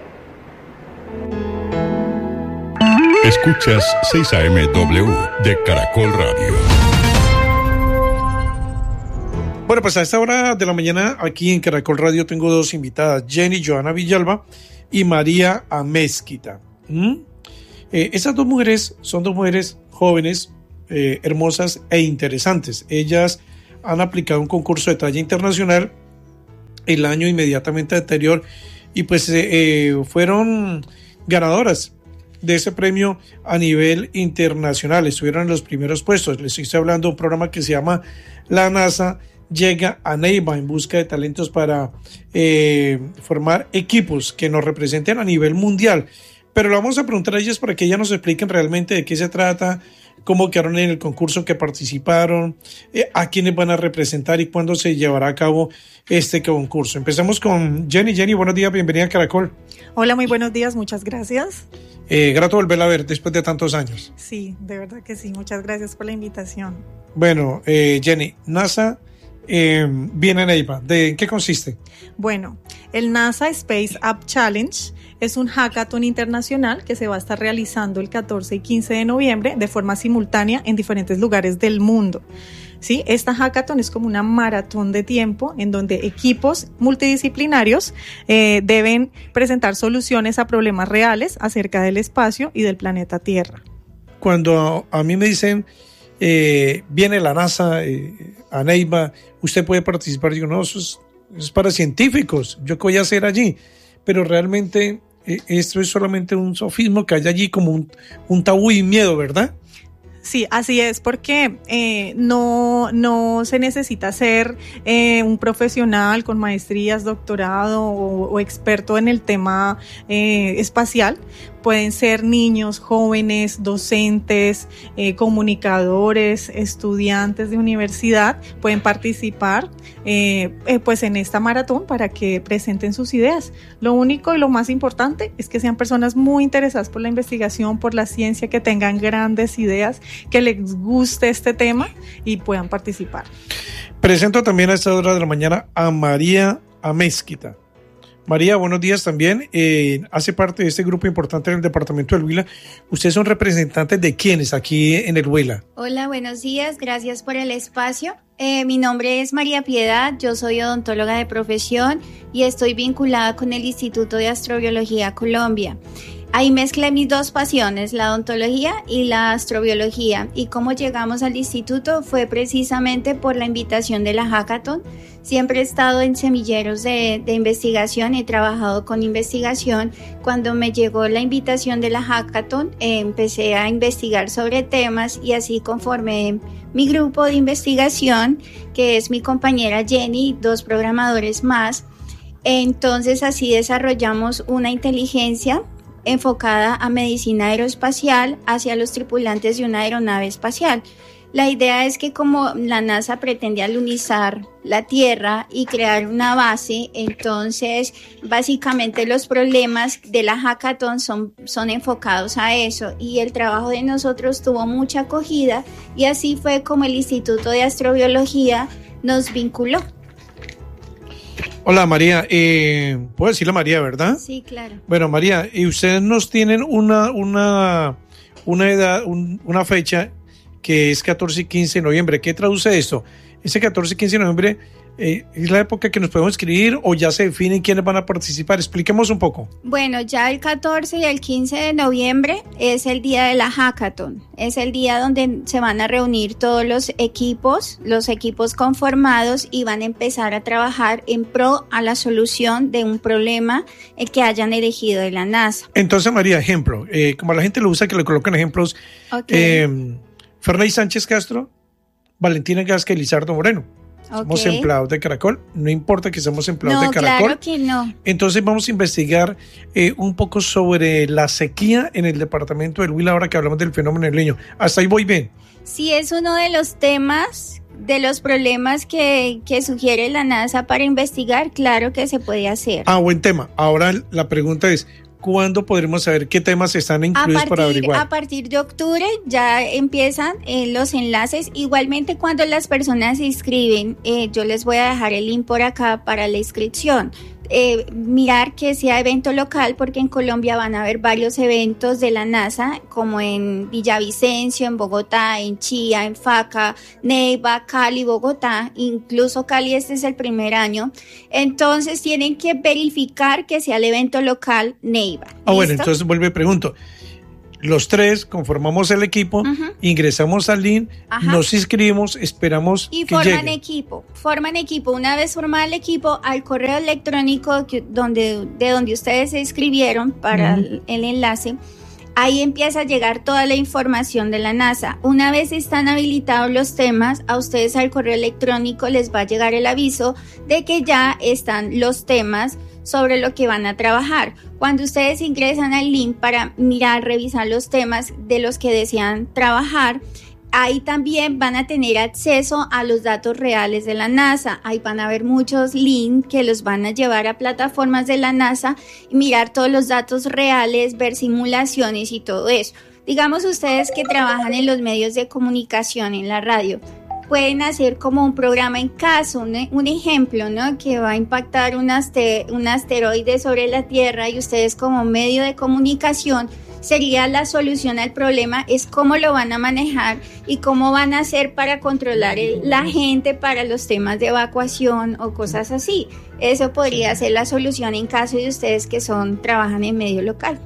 Escuchas seis A M W de Caracol Radio. Bueno, pues a esta hora de la mañana aquí en Caracol Radio tengo dos invitadas, Jenny Joana Villalba y María Amezquita. ¿Mm? Eh, esas dos mujeres son dos mujeres jóvenes, eh, hermosas e interesantes. Ellas han aplicado un concurso de talla internacional el año inmediatamente anterior y pues eh, eh, fueron ganadoras de ese premio a nivel internacional, estuvieron en los primeros puestos. Les estoy hablando de un programa que se llama La NASA llega a Neiva en busca de talentos para eh, formar equipos que nos representen a nivel mundial. Pero le vamos a preguntar a ellas para que ellas nos expliquen realmente de qué se trata, cómo quedaron en el concurso que participaron, eh, a quiénes van a representar y cuándo se llevará a cabo este concurso. Empezamos con Jenny. Jenny, buenos días, bienvenida a Caracol. Hola, muy buenos días, muchas gracias. Eh, grato volverla a ver después de tantos años. Sí, de verdad que sí, muchas gracias por la invitación. Bueno, eh, Jenny, NASA eh, viene en Neiva. ¿De qué consiste? Bueno, el NASA Space App Challenge es un hackathon internacional que se va a estar realizando el catorce y quince de noviembre de forma simultánea en diferentes lugares del mundo. ¿Sí? Esta hackathon es como una maratón de tiempo en donde equipos multidisciplinarios eh, deben presentar soluciones a problemas reales acerca del espacio y del planeta Tierra. Cuando a, a mí me dicen eh, viene la NASA eh, a Neiva, usted puede participar, digo, no, eso es, eso es para científicos, ¿yo qué voy a hacer allí? Pero realmente eh, esto es solamente un sofismo que hay allí como un, un tabú y miedo, ¿verdad? Sí, así es, porque eh, no, no se necesita ser eh, un profesional con maestrías, doctorado o, o experto en el tema eh, espacial. Pueden ser niños, jóvenes, docentes, eh, comunicadores, estudiantes de universidad, pueden participar eh, eh, pues en esta maratón para que presenten sus ideas. Lo único y lo más importante es que sean personas muy interesadas por la investigación, por la ciencia, que tengan grandes ideas, que les guste este tema y puedan participar. Presento también a esta hora de la mañana a María Amezquita. María, buenos días también. Eh, hace parte de este grupo importante en el departamento del Huila. ¿Ustedes son representantes de quiénes aquí en el Huila? Hola, buenos días. Gracias por el espacio. Eh, mi nombre es María Piedad. Yo soy odontóloga de profesión y estoy vinculada con el Instituto de Astrobiología Colombia. Ahí mezclé mis dos pasiones, la odontología y la astrobiología. Y cómo llegamos al instituto fue precisamente por la invitación de la hackathon. Siempre he estado en semilleros de, de investigación, he trabajado con investigación. Cuando me llegó la invitación de la hackathon, eh, empecé a investigar sobre temas y así conformé mi grupo de investigación, que es mi compañera Jenny, dos programadores más. Entonces así desarrollamos una inteligencia enfocada a medicina aeroespacial hacia los tripulantes de una aeronave espacial. La idea es que como la NASA pretende alunizar la Tierra y crear una base, entonces básicamente los problemas de la hackathon son, son enfocados a eso, y el trabajo de nosotros tuvo mucha acogida y así fue como el Instituto de Astrobiología nos vinculó. Hola María, eh, puedo decirle María, ¿verdad? Sí, claro. Bueno María, y ustedes nos tienen una, una, una edad, un, una fecha que es catorce y quince de noviembre. ¿Qué traduce esto? Ese catorce y quince de noviembre eh, es la época que nos podemos inscribir o ya se definen quiénes van a participar. Expliquemos un poco. Bueno, ya el catorce y el quince de noviembre es el día de la hackathon. Es el día donde se van a reunir todos los equipos, los equipos conformados, y van a empezar a trabajar en pro a la solución de un problema que hayan elegido de la NASA. Entonces María, ejemplo, eh, como la gente lo usa, que le coloquen ejemplos. Okay. Eh, Ferney Sánchez Castro, Valentina Gasca y Lizardo Moreno. Somos Okay. empleados de Caracol, no importa que seamos empleados No, de Caracol. claro que no. Entonces vamos a investigar eh, un poco sobre la sequía en el departamento del Huila, ahora que hablamos del fenómeno del Niño. Hasta ahí voy bien. Sí, es uno de los temas, de los problemas que, que sugiere la NASA para investigar. Claro que se puede hacer. Ah, buen tema. Ahora la pregunta es, ¿cuándo podremos saber qué temas están incluidos a partir, para averiguar? A partir de octubre ya empiezan eh, los enlaces. Igualmente, cuando las personas se inscriben, eh, yo les voy a dejar el link por acá para la inscripción. Eh, mirar que sea evento local, porque en Colombia van a haber varios eventos de la NASA, como en Villavicencio, en Bogotá, en Chía, en Faca, Neiva, Cali, Bogotá, incluso Cali este es el primer año. Entonces tienen que verificar que sea el evento local Neiva. Ah, bueno, ¿Listo? entonces vuelve y pregunto. los tres conformamos el equipo, uh-huh. ingresamos al link, Ajá. nos inscribimos, esperamos y que forman llegue. equipo, forman equipo. Una vez formado el equipo, al correo electrónico que, donde, de donde ustedes se inscribieron para uh-huh. el, el enlace, ahí empieza a llegar toda la información de la NASA. Una vez están habilitados los temas, a ustedes al correo electrónico les va a llegar el aviso de que ya están los temas sobre lo que van a trabajar. Cuando ustedes ingresan al link para mirar, revisar los temas de los que desean trabajar, ahí también van a tener acceso a los datos reales de la NASA. Ahí van a ver muchos links que los van a llevar a plataformas de la NASA y mirar todos los datos reales, ver simulaciones y todo eso. Digamos ustedes que trabajan en los medios de comunicación, en la radio, pueden hacer como un programa en caso, un, un ejemplo, ¿no? Que va a impactar un, aster, un asteroide sobre la Tierra y ustedes como medio de comunicación, sería la solución al problema, es cómo lo van a manejar y cómo van a hacer para controlar el, la gente para los temas de evacuación o cosas así. Eso podría ser la solución en caso de ustedes que son trabajan en medio local.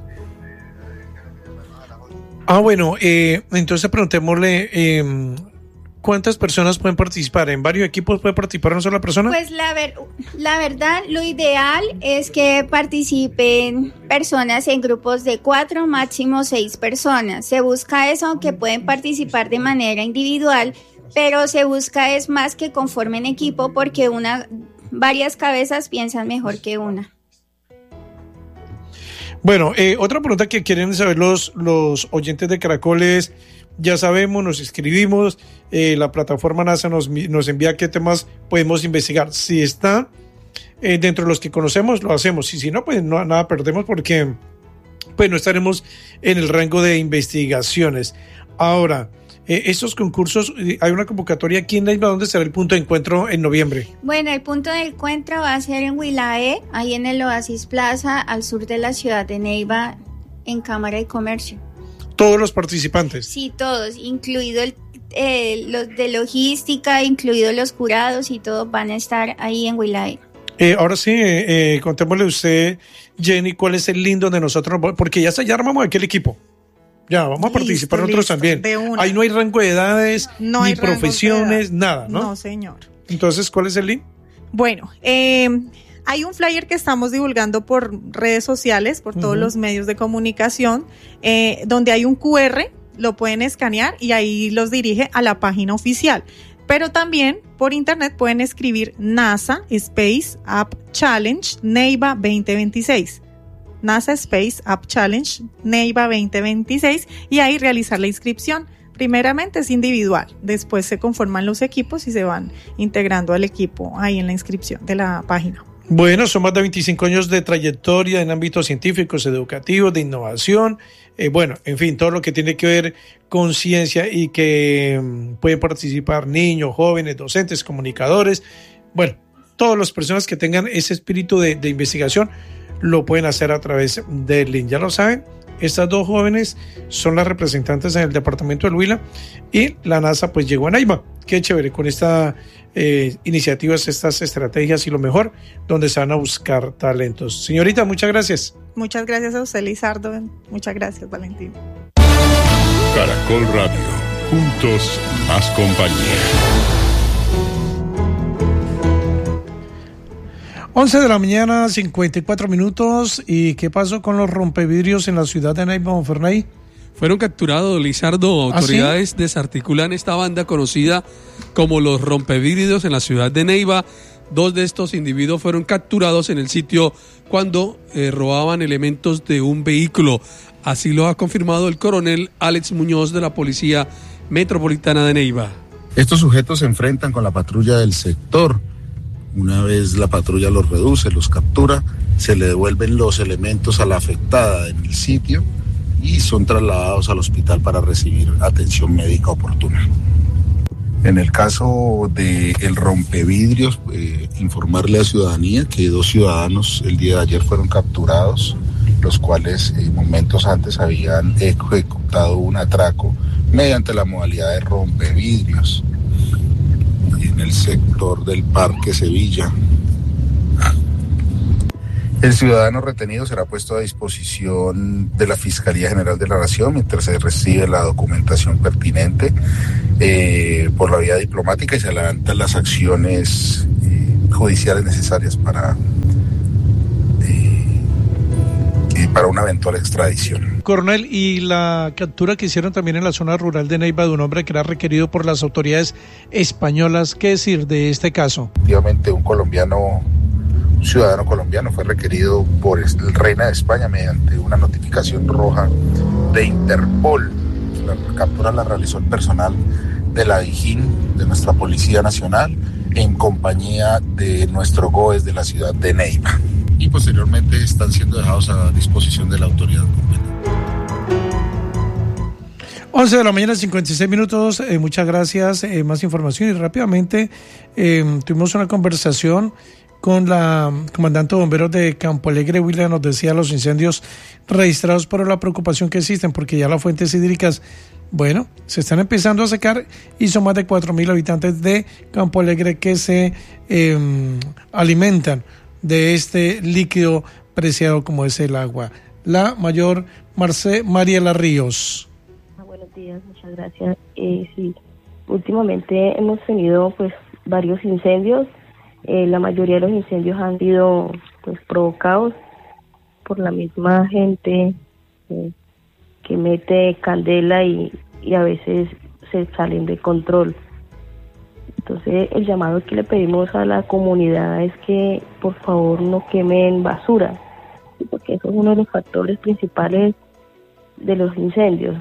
Ah, bueno, eh, entonces preguntémosle... Eh, ¿cuántas personas pueden participar? ¿En varios equipos puede participar una sola persona? Pues la, ver, la verdad, lo ideal es que participen personas en grupos de cuatro, máximo seis personas. Se busca eso, aunque pueden participar de manera individual, pero se busca es más que conformen equipo porque una, varias cabezas piensan mejor que una. Bueno, eh, otra pregunta que quieren saber los, los oyentes de Caracol es... Ya sabemos, nos inscribimos, eh, la plataforma NASA nos, nos envía qué temas podemos investigar. Si está eh, dentro de los que conocemos, lo hacemos. Y si no, pues no, nada perdemos porque pues no estaremos en el rango de investigaciones. Ahora, eh, estos concursos, eh, hay una convocatoria aquí en Neiva. ¿Dónde será el punto de encuentro en noviembre? Bueno, el punto de encuentro va a ser en Huilaé, ahí en el Oasis Plaza, al sur de la ciudad de Neiva, en Cámara de Comercio. ¿Todos los participantes? Sí, todos, incluido el, eh, los de logística, incluido los jurados y todos van a estar ahí en Huilaé. Eh, ahora sí, eh, contémosle usted, Jenny, cuál es el link donde nosotros, porque ya, ya armamos aquel equipo. Ya, vamos a listo, participar nosotros también. Ahí no hay rango de edades, no ni profesiones, nada, ¿no? No, señor. Entonces, ¿cuál es el link? Bueno, eh... hay un flyer que estamos divulgando por redes sociales, por todos uh-huh. los medios de comunicación, eh, donde hay un cu erre, lo pueden escanear y ahí los dirige a la página oficial. Pero también por internet pueden escribir NASA Space App Challenge Neiva veinte veintiséis. NASA Space App Challenge Neiva veinte veintiséis y ahí realizar la inscripción. Primeramente es individual, después se conforman los equipos y se van integrando al equipo ahí en la inscripción de la página. Bueno, son más de veinticinco años de trayectoria en ámbitos científicos, educativos, de innovación, eh, bueno, en fin, todo lo que tiene que ver con ciencia y que um, pueden participar niños, jóvenes, docentes, comunicadores, bueno, todas las personas que tengan ese espíritu de, de investigación lo pueden hacer a través del link, ya lo saben. Estas dos jóvenes son las representantes en el departamento del Huila y la NASA pues llegó a Neiva. Qué chévere con estas eh, iniciativas, estas estrategias y lo mejor, donde se van a buscar talentos. Señorita, muchas gracias. Muchas gracias a usted, Lizardo. Muchas gracias, Valentín. Caracol Radio, juntos más compañía. once de la mañana, cincuenta y cuatro minutos. ¿Y qué pasó con los rompevidrios en la ciudad de Neiva, Fernay? Fueron capturados, Lizardo. Autoridades ¿Ah, sí? desarticulan esta banda conocida como los rompevidrios en la ciudad de Neiva. Dos de estos individuos fueron capturados en el sitio cuando eh, robaban elementos de un vehículo. Así lo ha confirmado el coronel Alex Muñoz de la Policía Metropolitana de Neiva. Estos sujetos se enfrentan con la patrulla del sector. Una vez la patrulla los reduce, los captura, se le devuelven los elementos a la afectada en el sitio y son trasladados al hospital para recibir atención médica oportuna. En el caso del rompevidrios, eh, informarle a la ciudadanía que dos ciudadanos el día de ayer fueron capturados, los cuales eh, momentos antes habían ejecutado un atraco mediante la modalidad de rompevidrios en el sector del Parque Sevilla. El ciudadano retenido será puesto a disposición de la Fiscalía General de la Nación mientras se recibe la documentación pertinente eh, por la vía diplomática y se adelantan las acciones eh, judiciales necesarias para, eh, eh, para una eventual extradición. Coronel, y la captura que hicieron también en la zona rural de Neiva de un hombre que era requerido por las autoridades españolas, ¿qué decir de este caso? Efectivamente, un colombiano, un ciudadano colombiano fue requerido por el Reina de España mediante una notificación roja de Interpol. La captura la realizó el personal de la DIJÍN, de nuestra Policía Nacional, en compañía de nuestro G O E S de la ciudad de Neiva. Y posteriormente están siendo dejados a disposición de la autoridad competente. once de la mañana, cincuenta y seis minutos, eh, muchas gracias, eh, más información y rápidamente eh, tuvimos una conversación con la comandante de bomberos de Campo Alegre, Huila, nos decía los incendios registrados, pero la preocupación que existen porque ya las fuentes hídricas, bueno, se están empezando a secar y son más de cuatro mil habitantes de Campo Alegre que se eh, alimentan de este líquido preciado como es el agua. La mayor Marce, Mariela Ríos. Buenos días, muchas gracias. Eh, sí, últimamente hemos tenido pues varios incendios. Eh, la mayoría de los incendios han sido pues provocados por la misma gente eh, que mete candela y, y a veces se salen de control. Entonces el llamado que le pedimos a la comunidad es que por favor no quemen basura, porque eso es uno de los factores principales de los incendios.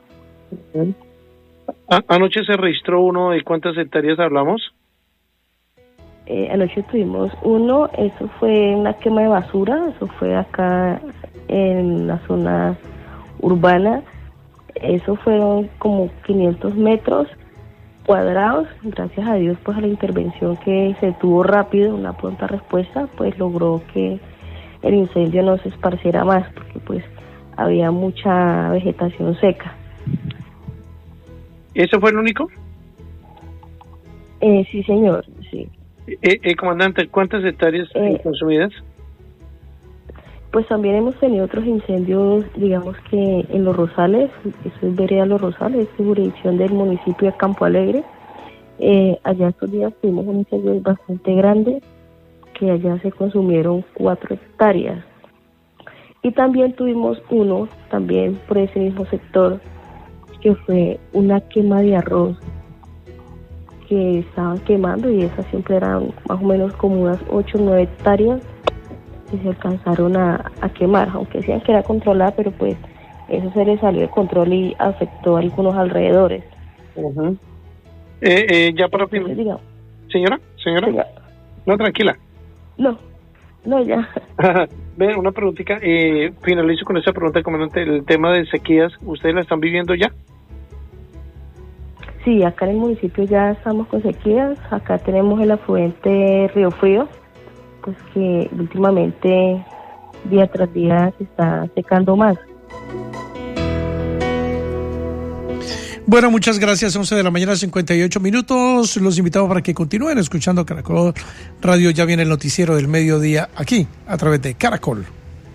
Anoche se registró uno. ¿De cuántas hectáreas hablamos? Eh, anoche tuvimos uno, eso fue una quema de basura, eso fue acá en la zona urbana, eso fueron como quinientos metros cuadrados, gracias a Dios pues a la intervención que se tuvo rápido, una pronta respuesta, pues logró que el incendio no se esparciera más, porque pues había mucha vegetación seca. ¿Ese fue el único? Eh, sí, señor, sí. Eh, eh, comandante, ¿cuántas hectáreas eh, consumidas? Pues también hemos tenido otros incendios, digamos que en Los Rosales, eso es vereda Los Rosales, es jurisdicción del municipio de Campo Alegre. Eh, allá estos días tuvimos un incendio bastante grande, que allá se consumieron cuatro hectáreas. Y también tuvimos uno, también por ese mismo sector, que fue una quema de arroz que estaban quemando, y esas siempre eran más o menos como unas ocho o nueve hectáreas que se alcanzaron a, a quemar, aunque decían que era controlada, pero pues eso se le salió de control y afectó a algunos alrededores. Uh-huh. eh, eh, ya para finalizar. Señora, señora, señora, no, tranquila. No, no, ya. Ve, una preguntita, eh, finalizo con esa pregunta, comandante, el tema de sequías, ¿ustedes la están viviendo ya? Sí, acá en el municipio ya estamos con sequías, acá tenemos el afluente Río Frío, pues que últimamente día tras día se está secando más. Bueno, muchas gracias, once de la mañana, cincuenta y ocho minutos, los invitamos para que continúen escuchando Caracol Radio, ya viene el noticiero del mediodía aquí, a través de Caracol.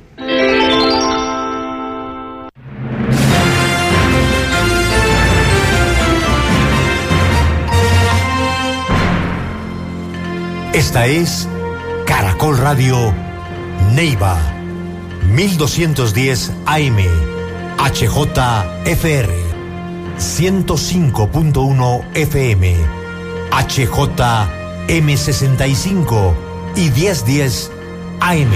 Esta es Caracol Radio Neiva, mil doscientos diez A M, H J F R, ciento cinco punto uno F M, H J M sesenta y cinco y diez diez A M.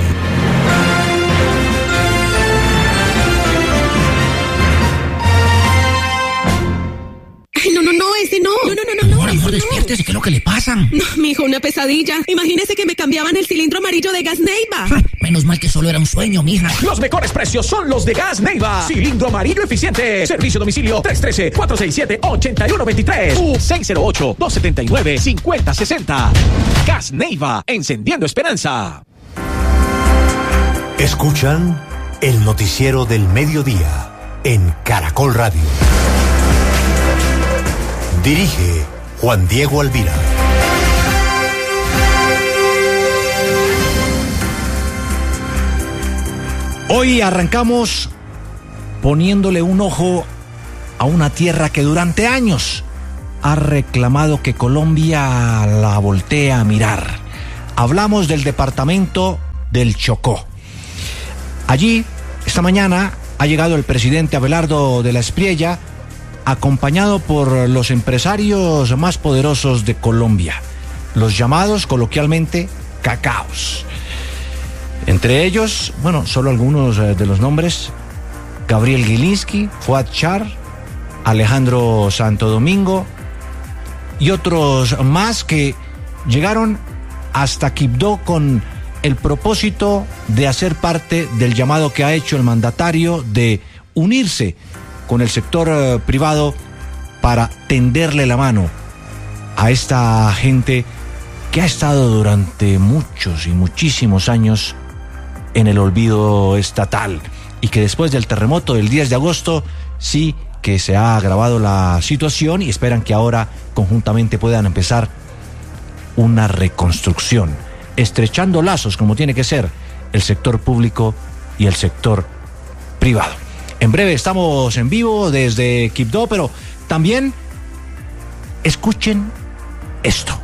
No, no, no, ese no. No, no, no, no. Amor, amor, despiértese, ¿qué es lo que le pasa? No, mijo, una pesadilla. Imagínese que me cambiaban el cilindro amarillo de Gas Neiva. Menos mal que solo era un sueño, mija. Los mejores precios son los de Gas Neiva. Cilindro amarillo eficiente. Servicio domicilio tres uno tres, cuatro seis siete, ocho uno dos tres u seis cero ocho, dos siete nueve, cinco cero seis cero. Gas Neiva, encendiendo esperanza. Escuchan el noticiero del mediodía en Caracol Radio. Dirige Juan Diego Alvira. Hoy arrancamos poniéndole un ojo a una tierra que durante años ha reclamado que Colombia la voltee a mirar. Hablamos del departamento del Chocó. Allí, esta mañana, ha llegado el presidente Abelardo de la Espriella, acompañado por los empresarios más poderosos de Colombia, los llamados coloquialmente cacaos. Entre ellos, bueno, solo algunos de los nombres: Gabriel Gilinski, Fuad Char, Alejandro Santo Domingo y otros más que llegaron hasta Quibdó con el propósito de hacer parte del llamado que ha hecho el mandatario de unirse con el sector eh, privado para tenderle la mano a esta gente que ha estado durante muchos y muchísimos años en el olvido estatal y que después del terremoto del diez de agosto sí que se ha agravado la situación y esperan que ahora conjuntamente puedan empezar una reconstrucción, estrechando lazos como tiene que ser el sector público y el sector privado. En breve estamos en vivo desde Quibdó, pero también escuchen esto.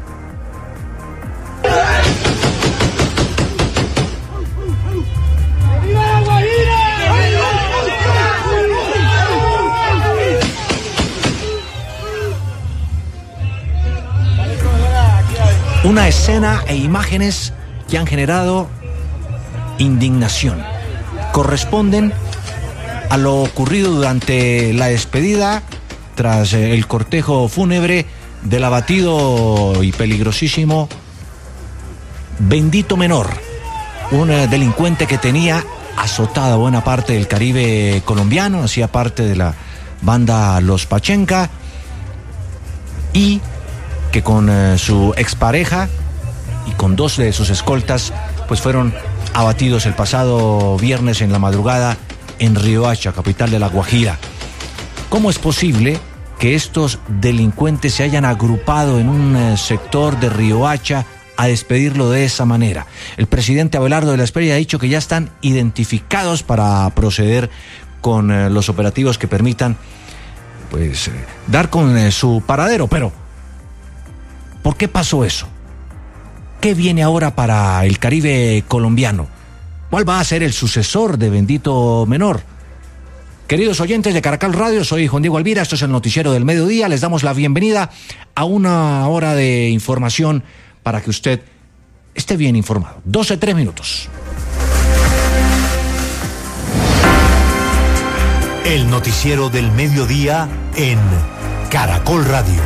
Una escena e imágenes que han generado indignación. Corresponden a lo ocurrido durante la despedida tras el cortejo fúnebre del abatido y peligrosísimo Bendito Menor, un delincuente que tenía azotada buena parte del Caribe colombiano, hacía parte de la banda Los Pachenca y que con eh, su expareja y con dos de sus escoltas pues fueron abatidos el pasado viernes en la madrugada en Riohacha, capital de La Guajira. ¿Cómo es posible que estos delincuentes se hayan agrupado en un eh, sector de Riohacha a despedirlo de esa manera? El presidente Abelardo de la Espriella ha dicho que ya están identificados para proceder con eh, los operativos que permitan pues eh, dar con eh, su paradero, pero ¿por qué pasó eso? ¿Qué viene ahora para el Caribe colombiano? ¿Cuál va a ser el sucesor de Bendito Menor? Queridos oyentes de Caracol Radio, soy Juan Diego Alvira, esto es el Noticiero del Mediodía. Les damos la bienvenida a una hora de información para que usted esté bien informado. doce, tres minutos. El Noticiero del Mediodía en Caracol Radio.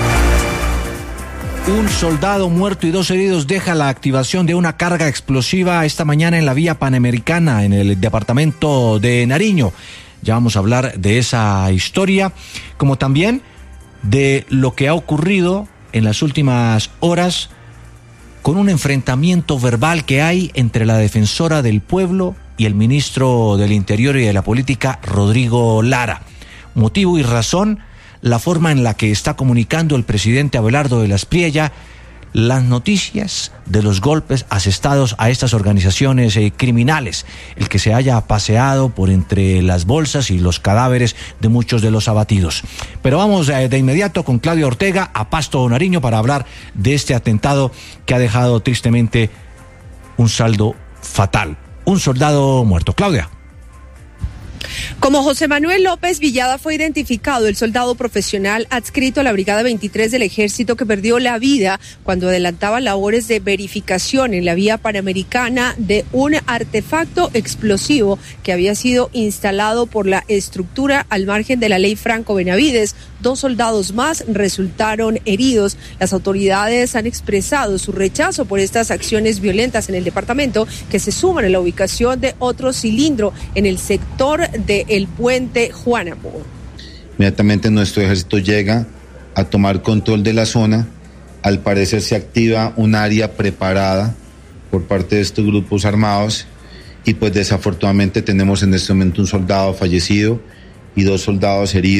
Un soldado muerto y dos heridos deja la activación de una carga explosiva esta mañana en la vía Panamericana, en el departamento de Nariño. Ya vamos a hablar de esa historia, como también de lo que ha ocurrido en las últimas horas con un enfrentamiento verbal que hay entre la defensora del pueblo y el ministro del Interior y de la Política, Rodrigo Lara. Motivo y razón: la forma en la que está comunicando el presidente Abelardo de la Espriella las noticias de los golpes asestados a estas organizaciones eh, criminales, el que se haya paseado por entre las bolsas y los cadáveres de muchos de los abatidos. Pero vamos eh, de inmediato con Claudia Ortega a Pasto Nariño para hablar de este atentado que ha dejado tristemente un saldo fatal. Un soldado muerto. Claudia. Como José Manuel López Villada fue identificado el soldado profesional adscrito a la Brigada veintitrés del Ejército que perdió la vida cuando adelantaba labores de verificación en la vía Panamericana de un artefacto explosivo que había sido instalado por la estructura al margen de la ley Franco Benavides. Dos soldados más resultaron heridos. Las autoridades han expresado su rechazo por estas acciones violentas en el departamento, que se suman a la ubicación de otro cilindro en el sector del puente Juanamo. Inmediatamente nuestro ejército llega a tomar control de la zona. Al parecer se activa un área preparada por parte de estos grupos armados y pues desafortunadamente tenemos en este momento un soldado fallecido y dos soldados heridos.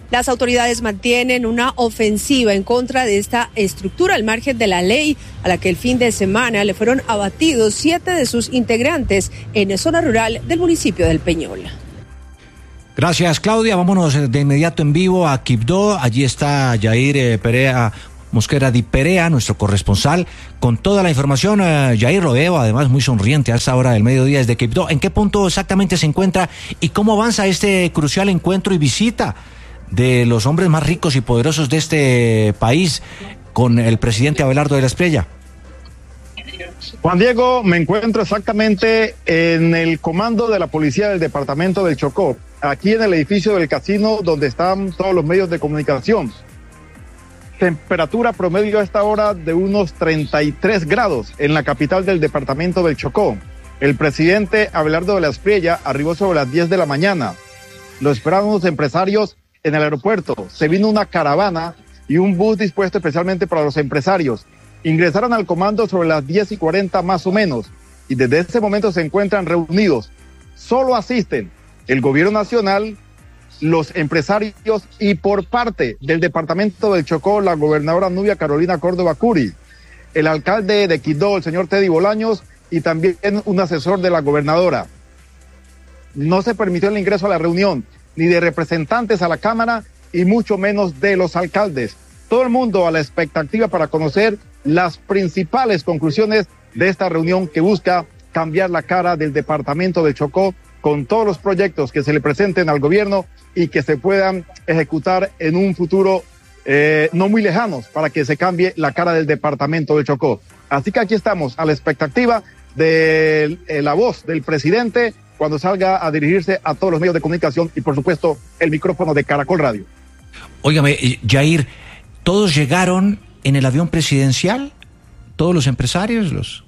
Las autoridades mantienen una ofensiva en contra de esta estructura al margen de la ley, a la que el fin de semana le fueron abatidos siete de sus integrantes en la zona rural del municipio del Peñol. Gracias, Claudia. Vámonos de inmediato en vivo a Quibdó. Allí está Yair eh, Perea Mosquera Di Perea, nuestro corresponsal, con toda la información. Eh, Yair, lo veo además muy sonriente a esta hora del mediodía desde Quibdó. ¿En qué punto exactamente se encuentra y cómo avanza este crucial encuentro y visita de los hombres más ricos y poderosos de este país con el presidente Abelardo de la Espriella? Juan Diego, me encuentro exactamente en el comando de la policía del departamento del Chocó, aquí en el edificio del casino donde están todos los medios de comunicación. Temperatura promedio a esta hora de unos treinta y tres grados en la capital del departamento del Chocó. El presidente Abelardo de la Espriella arribó sobre las diez de la mañana. Lo esperaban los empresarios en el aeropuerto. Se vino una caravana y un bus dispuesto especialmente para los empresarios. Ingresaron al comando sobre las diez y cuarenta más o menos y desde ese momento se encuentran reunidos. Solo asisten el gobierno nacional, los empresarios y por parte del departamento del Chocó, la gobernadora Nubia Carolina Córdoba Curi, el alcalde de Quibdó, el señor Teddy Bolaños, y también un asesor de la gobernadora. No se permitió el ingreso a la reunión ni de representantes a la Cámara y mucho menos de los alcaldes. Todo el mundo a la expectativa para conocer las principales conclusiones de esta reunión que busca cambiar la cara del departamento del Chocó con todos los proyectos que se le presenten al gobierno y que se puedan ejecutar en un futuro eh, no muy lejano para que se cambie la cara del departamento del Chocó. Así que aquí estamos a la expectativa de eh, la voz del presidente cuando salga a dirigirse a todos los medios de comunicación y por supuesto el micrófono de Caracol Radio. Óigame, Yair, ¿todos llegaron en el avión presidencial? ¿Todos los empresarios? los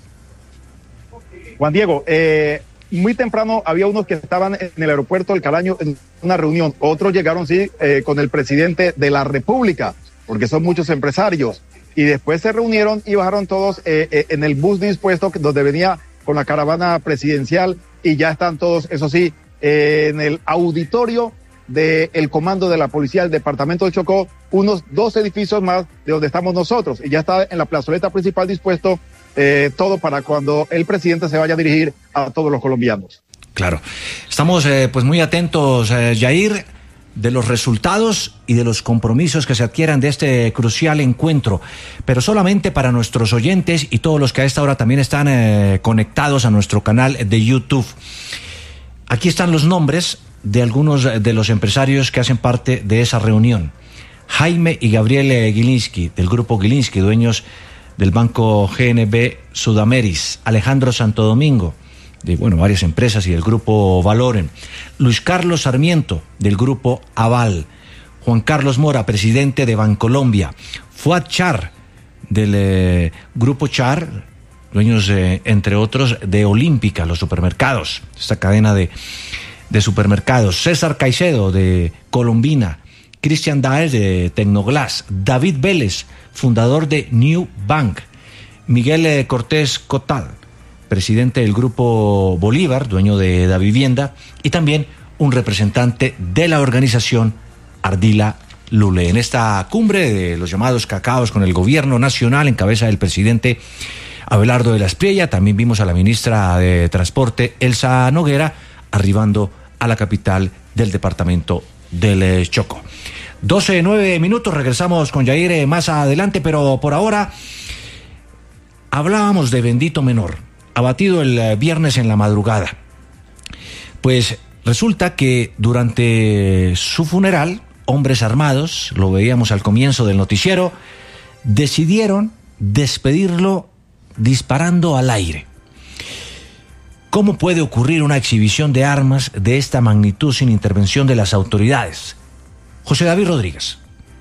Juan Diego, eh, muy temprano había unos que estaban en el aeropuerto del Calaño en una reunión. Otros llegaron, sí, eh, con el presidente de la República, porque son muchos empresarios. Y después se reunieron y bajaron todos eh, eh, en el bus dispuesto donde venía con la caravana presidencial y ya están todos, eso sí, eh, en el auditorio del comando de la policía del departamento de Chocó, unos dos edificios más de donde estamos nosotros, y ya está en la plazoleta principal dispuesto eh, todo para cuando el presidente se vaya a dirigir a todos los colombianos. Claro, estamos eh, pues muy atentos, eh, Yair, de los resultados y de los compromisos que se adquieran de este crucial encuentro, pero solamente para nuestros oyentes y todos los que a esta hora también están eh, conectados a nuestro canal de YouTube. Aquí están los nombres de algunos de los empresarios que hacen parte de esa reunión. Jaime y Gabriel Gilinski, del grupo Gilinski, dueños del banco G N B Sudameris. Alejandro Santo Domingo, de bueno, varias empresas y del grupo Valoren. Luis Carlos Sarmiento, del grupo Aval. Juan Carlos Mora, presidente de Bancolombia. Fuad Char, del eh, grupo Char, dueños, eh, entre otros, de Olímpica, los supermercados, esta cadena de de supermercados. César Caicedo, de Colombina. Cristian Daes, de Tecnoglass. David Vélez, fundador de New Bank. Miguel eh, Cortés Cotal, presidente del grupo Bolívar, dueño de Da Vivienda, y también un representante de la organización Ardila Lule. En esta cumbre de los llamados cacaos con el gobierno nacional en cabeza del presidente Abelardo de la Espriella, también vimos a la ministra de Transporte, Elsa Noguera, arribando a la capital del departamento del Chocó. doce, nueve minutos, regresamos con Yair más adelante, pero por ahora hablábamos de Bendito Menor, abatido el viernes en la madrugada. Pues resulta que durante su funeral, hombres armados, lo veíamos al comienzo del noticiero, decidieron despedirlo disparando al aire. ¿Cómo puede ocurrir una exhibición de armas de esta magnitud sin intervención de las autoridades? José David Rodríguez.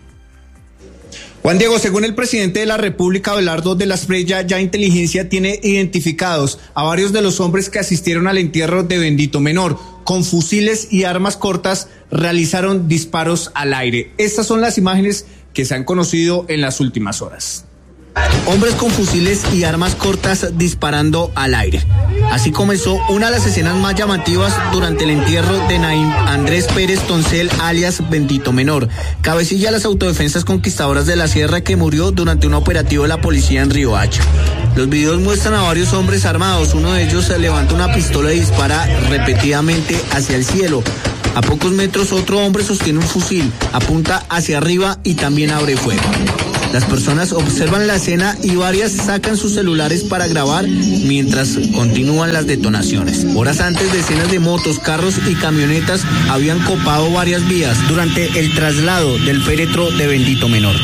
Juan Diego, según el presidente de la República, Abelardo de la Espriella, ya inteligencia tiene identificados a varios de los hombres que asistieron al entierro de Bendito Menor. Con fusiles y armas cortas realizaron disparos al aire. Estas son las imágenes que se han conocido en las últimas horas. Hombres con fusiles y armas cortas disparando al aire. Así comenzó una de las escenas más llamativas durante el entierro de Naim Andrés Pérez Toncel, alias Bendito Menor, cabecilla de las autodefensas conquistadoras de la Sierra, que murió durante un operativo de la policía en Riohacha. Los videos muestran a varios hombres armados. Uno de ellos levanta una pistola y dispara repetidamente hacia el cielo. A pocos metros otro hombre sostiene un fusil, apunta hacia arriba y también abre fuego. Las personas observan la escena y varias sacan sus celulares para grabar mientras continúan las detonaciones. Horas antes, decenas de motos, carros y camionetas habían copado varias vías durante el traslado del féretro de Bendito Menor.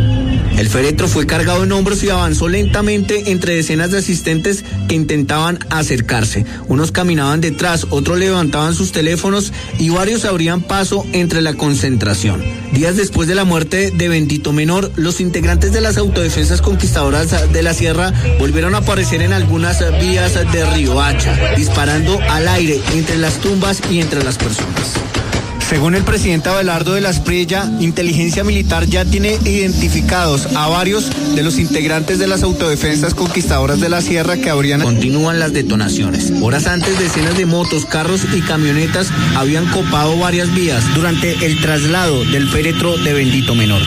El féretro fue cargado en hombros y avanzó lentamente entre decenas de asistentes que intentaban acercarse. Unos caminaban detrás, otros levantaban sus teléfonos y varios abrían paso entre la concentración. Días después de la muerte de Bendito Menor, los integrantes de las autodefensas conquistadoras de la Sierra volvieron a aparecer en algunas vías de Riohacha, disparando al aire entre las tumbas y entre las personas. Según el presidente Abelardo de la Espriella, Inteligencia Militar ya tiene identificados a varios de los integrantes de las autodefensas conquistadoras de la Sierra que habrían... Continúan las detonaciones. Horas antes, decenas de motos, carros y camionetas habían copado varias vías durante el traslado del féretro de Bendito Menor.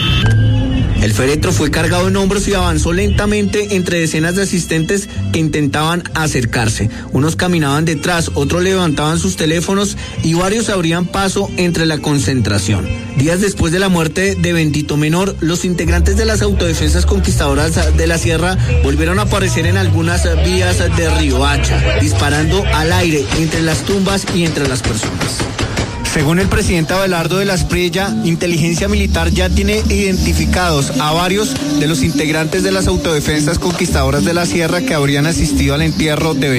El féretro fue cargado en hombros y avanzó lentamente entre decenas de asistentes que intentaban acercarse. Unos caminaban detrás, otros levantaban sus teléfonos y varios abrían paso entre la concentración. Días después de la muerte de Bendito Menor, los integrantes de las autodefensas conquistadoras de la Sierra volvieron a aparecer en algunas vías de Riohacha, disparando al aire entre las tumbas y entre las personas. Según el presidente Abelardo de la Espriella, Inteligencia Militar ya tiene identificados a varios de los integrantes de las autodefensas conquistadoras de la Sierra que habrían asistido al entierro de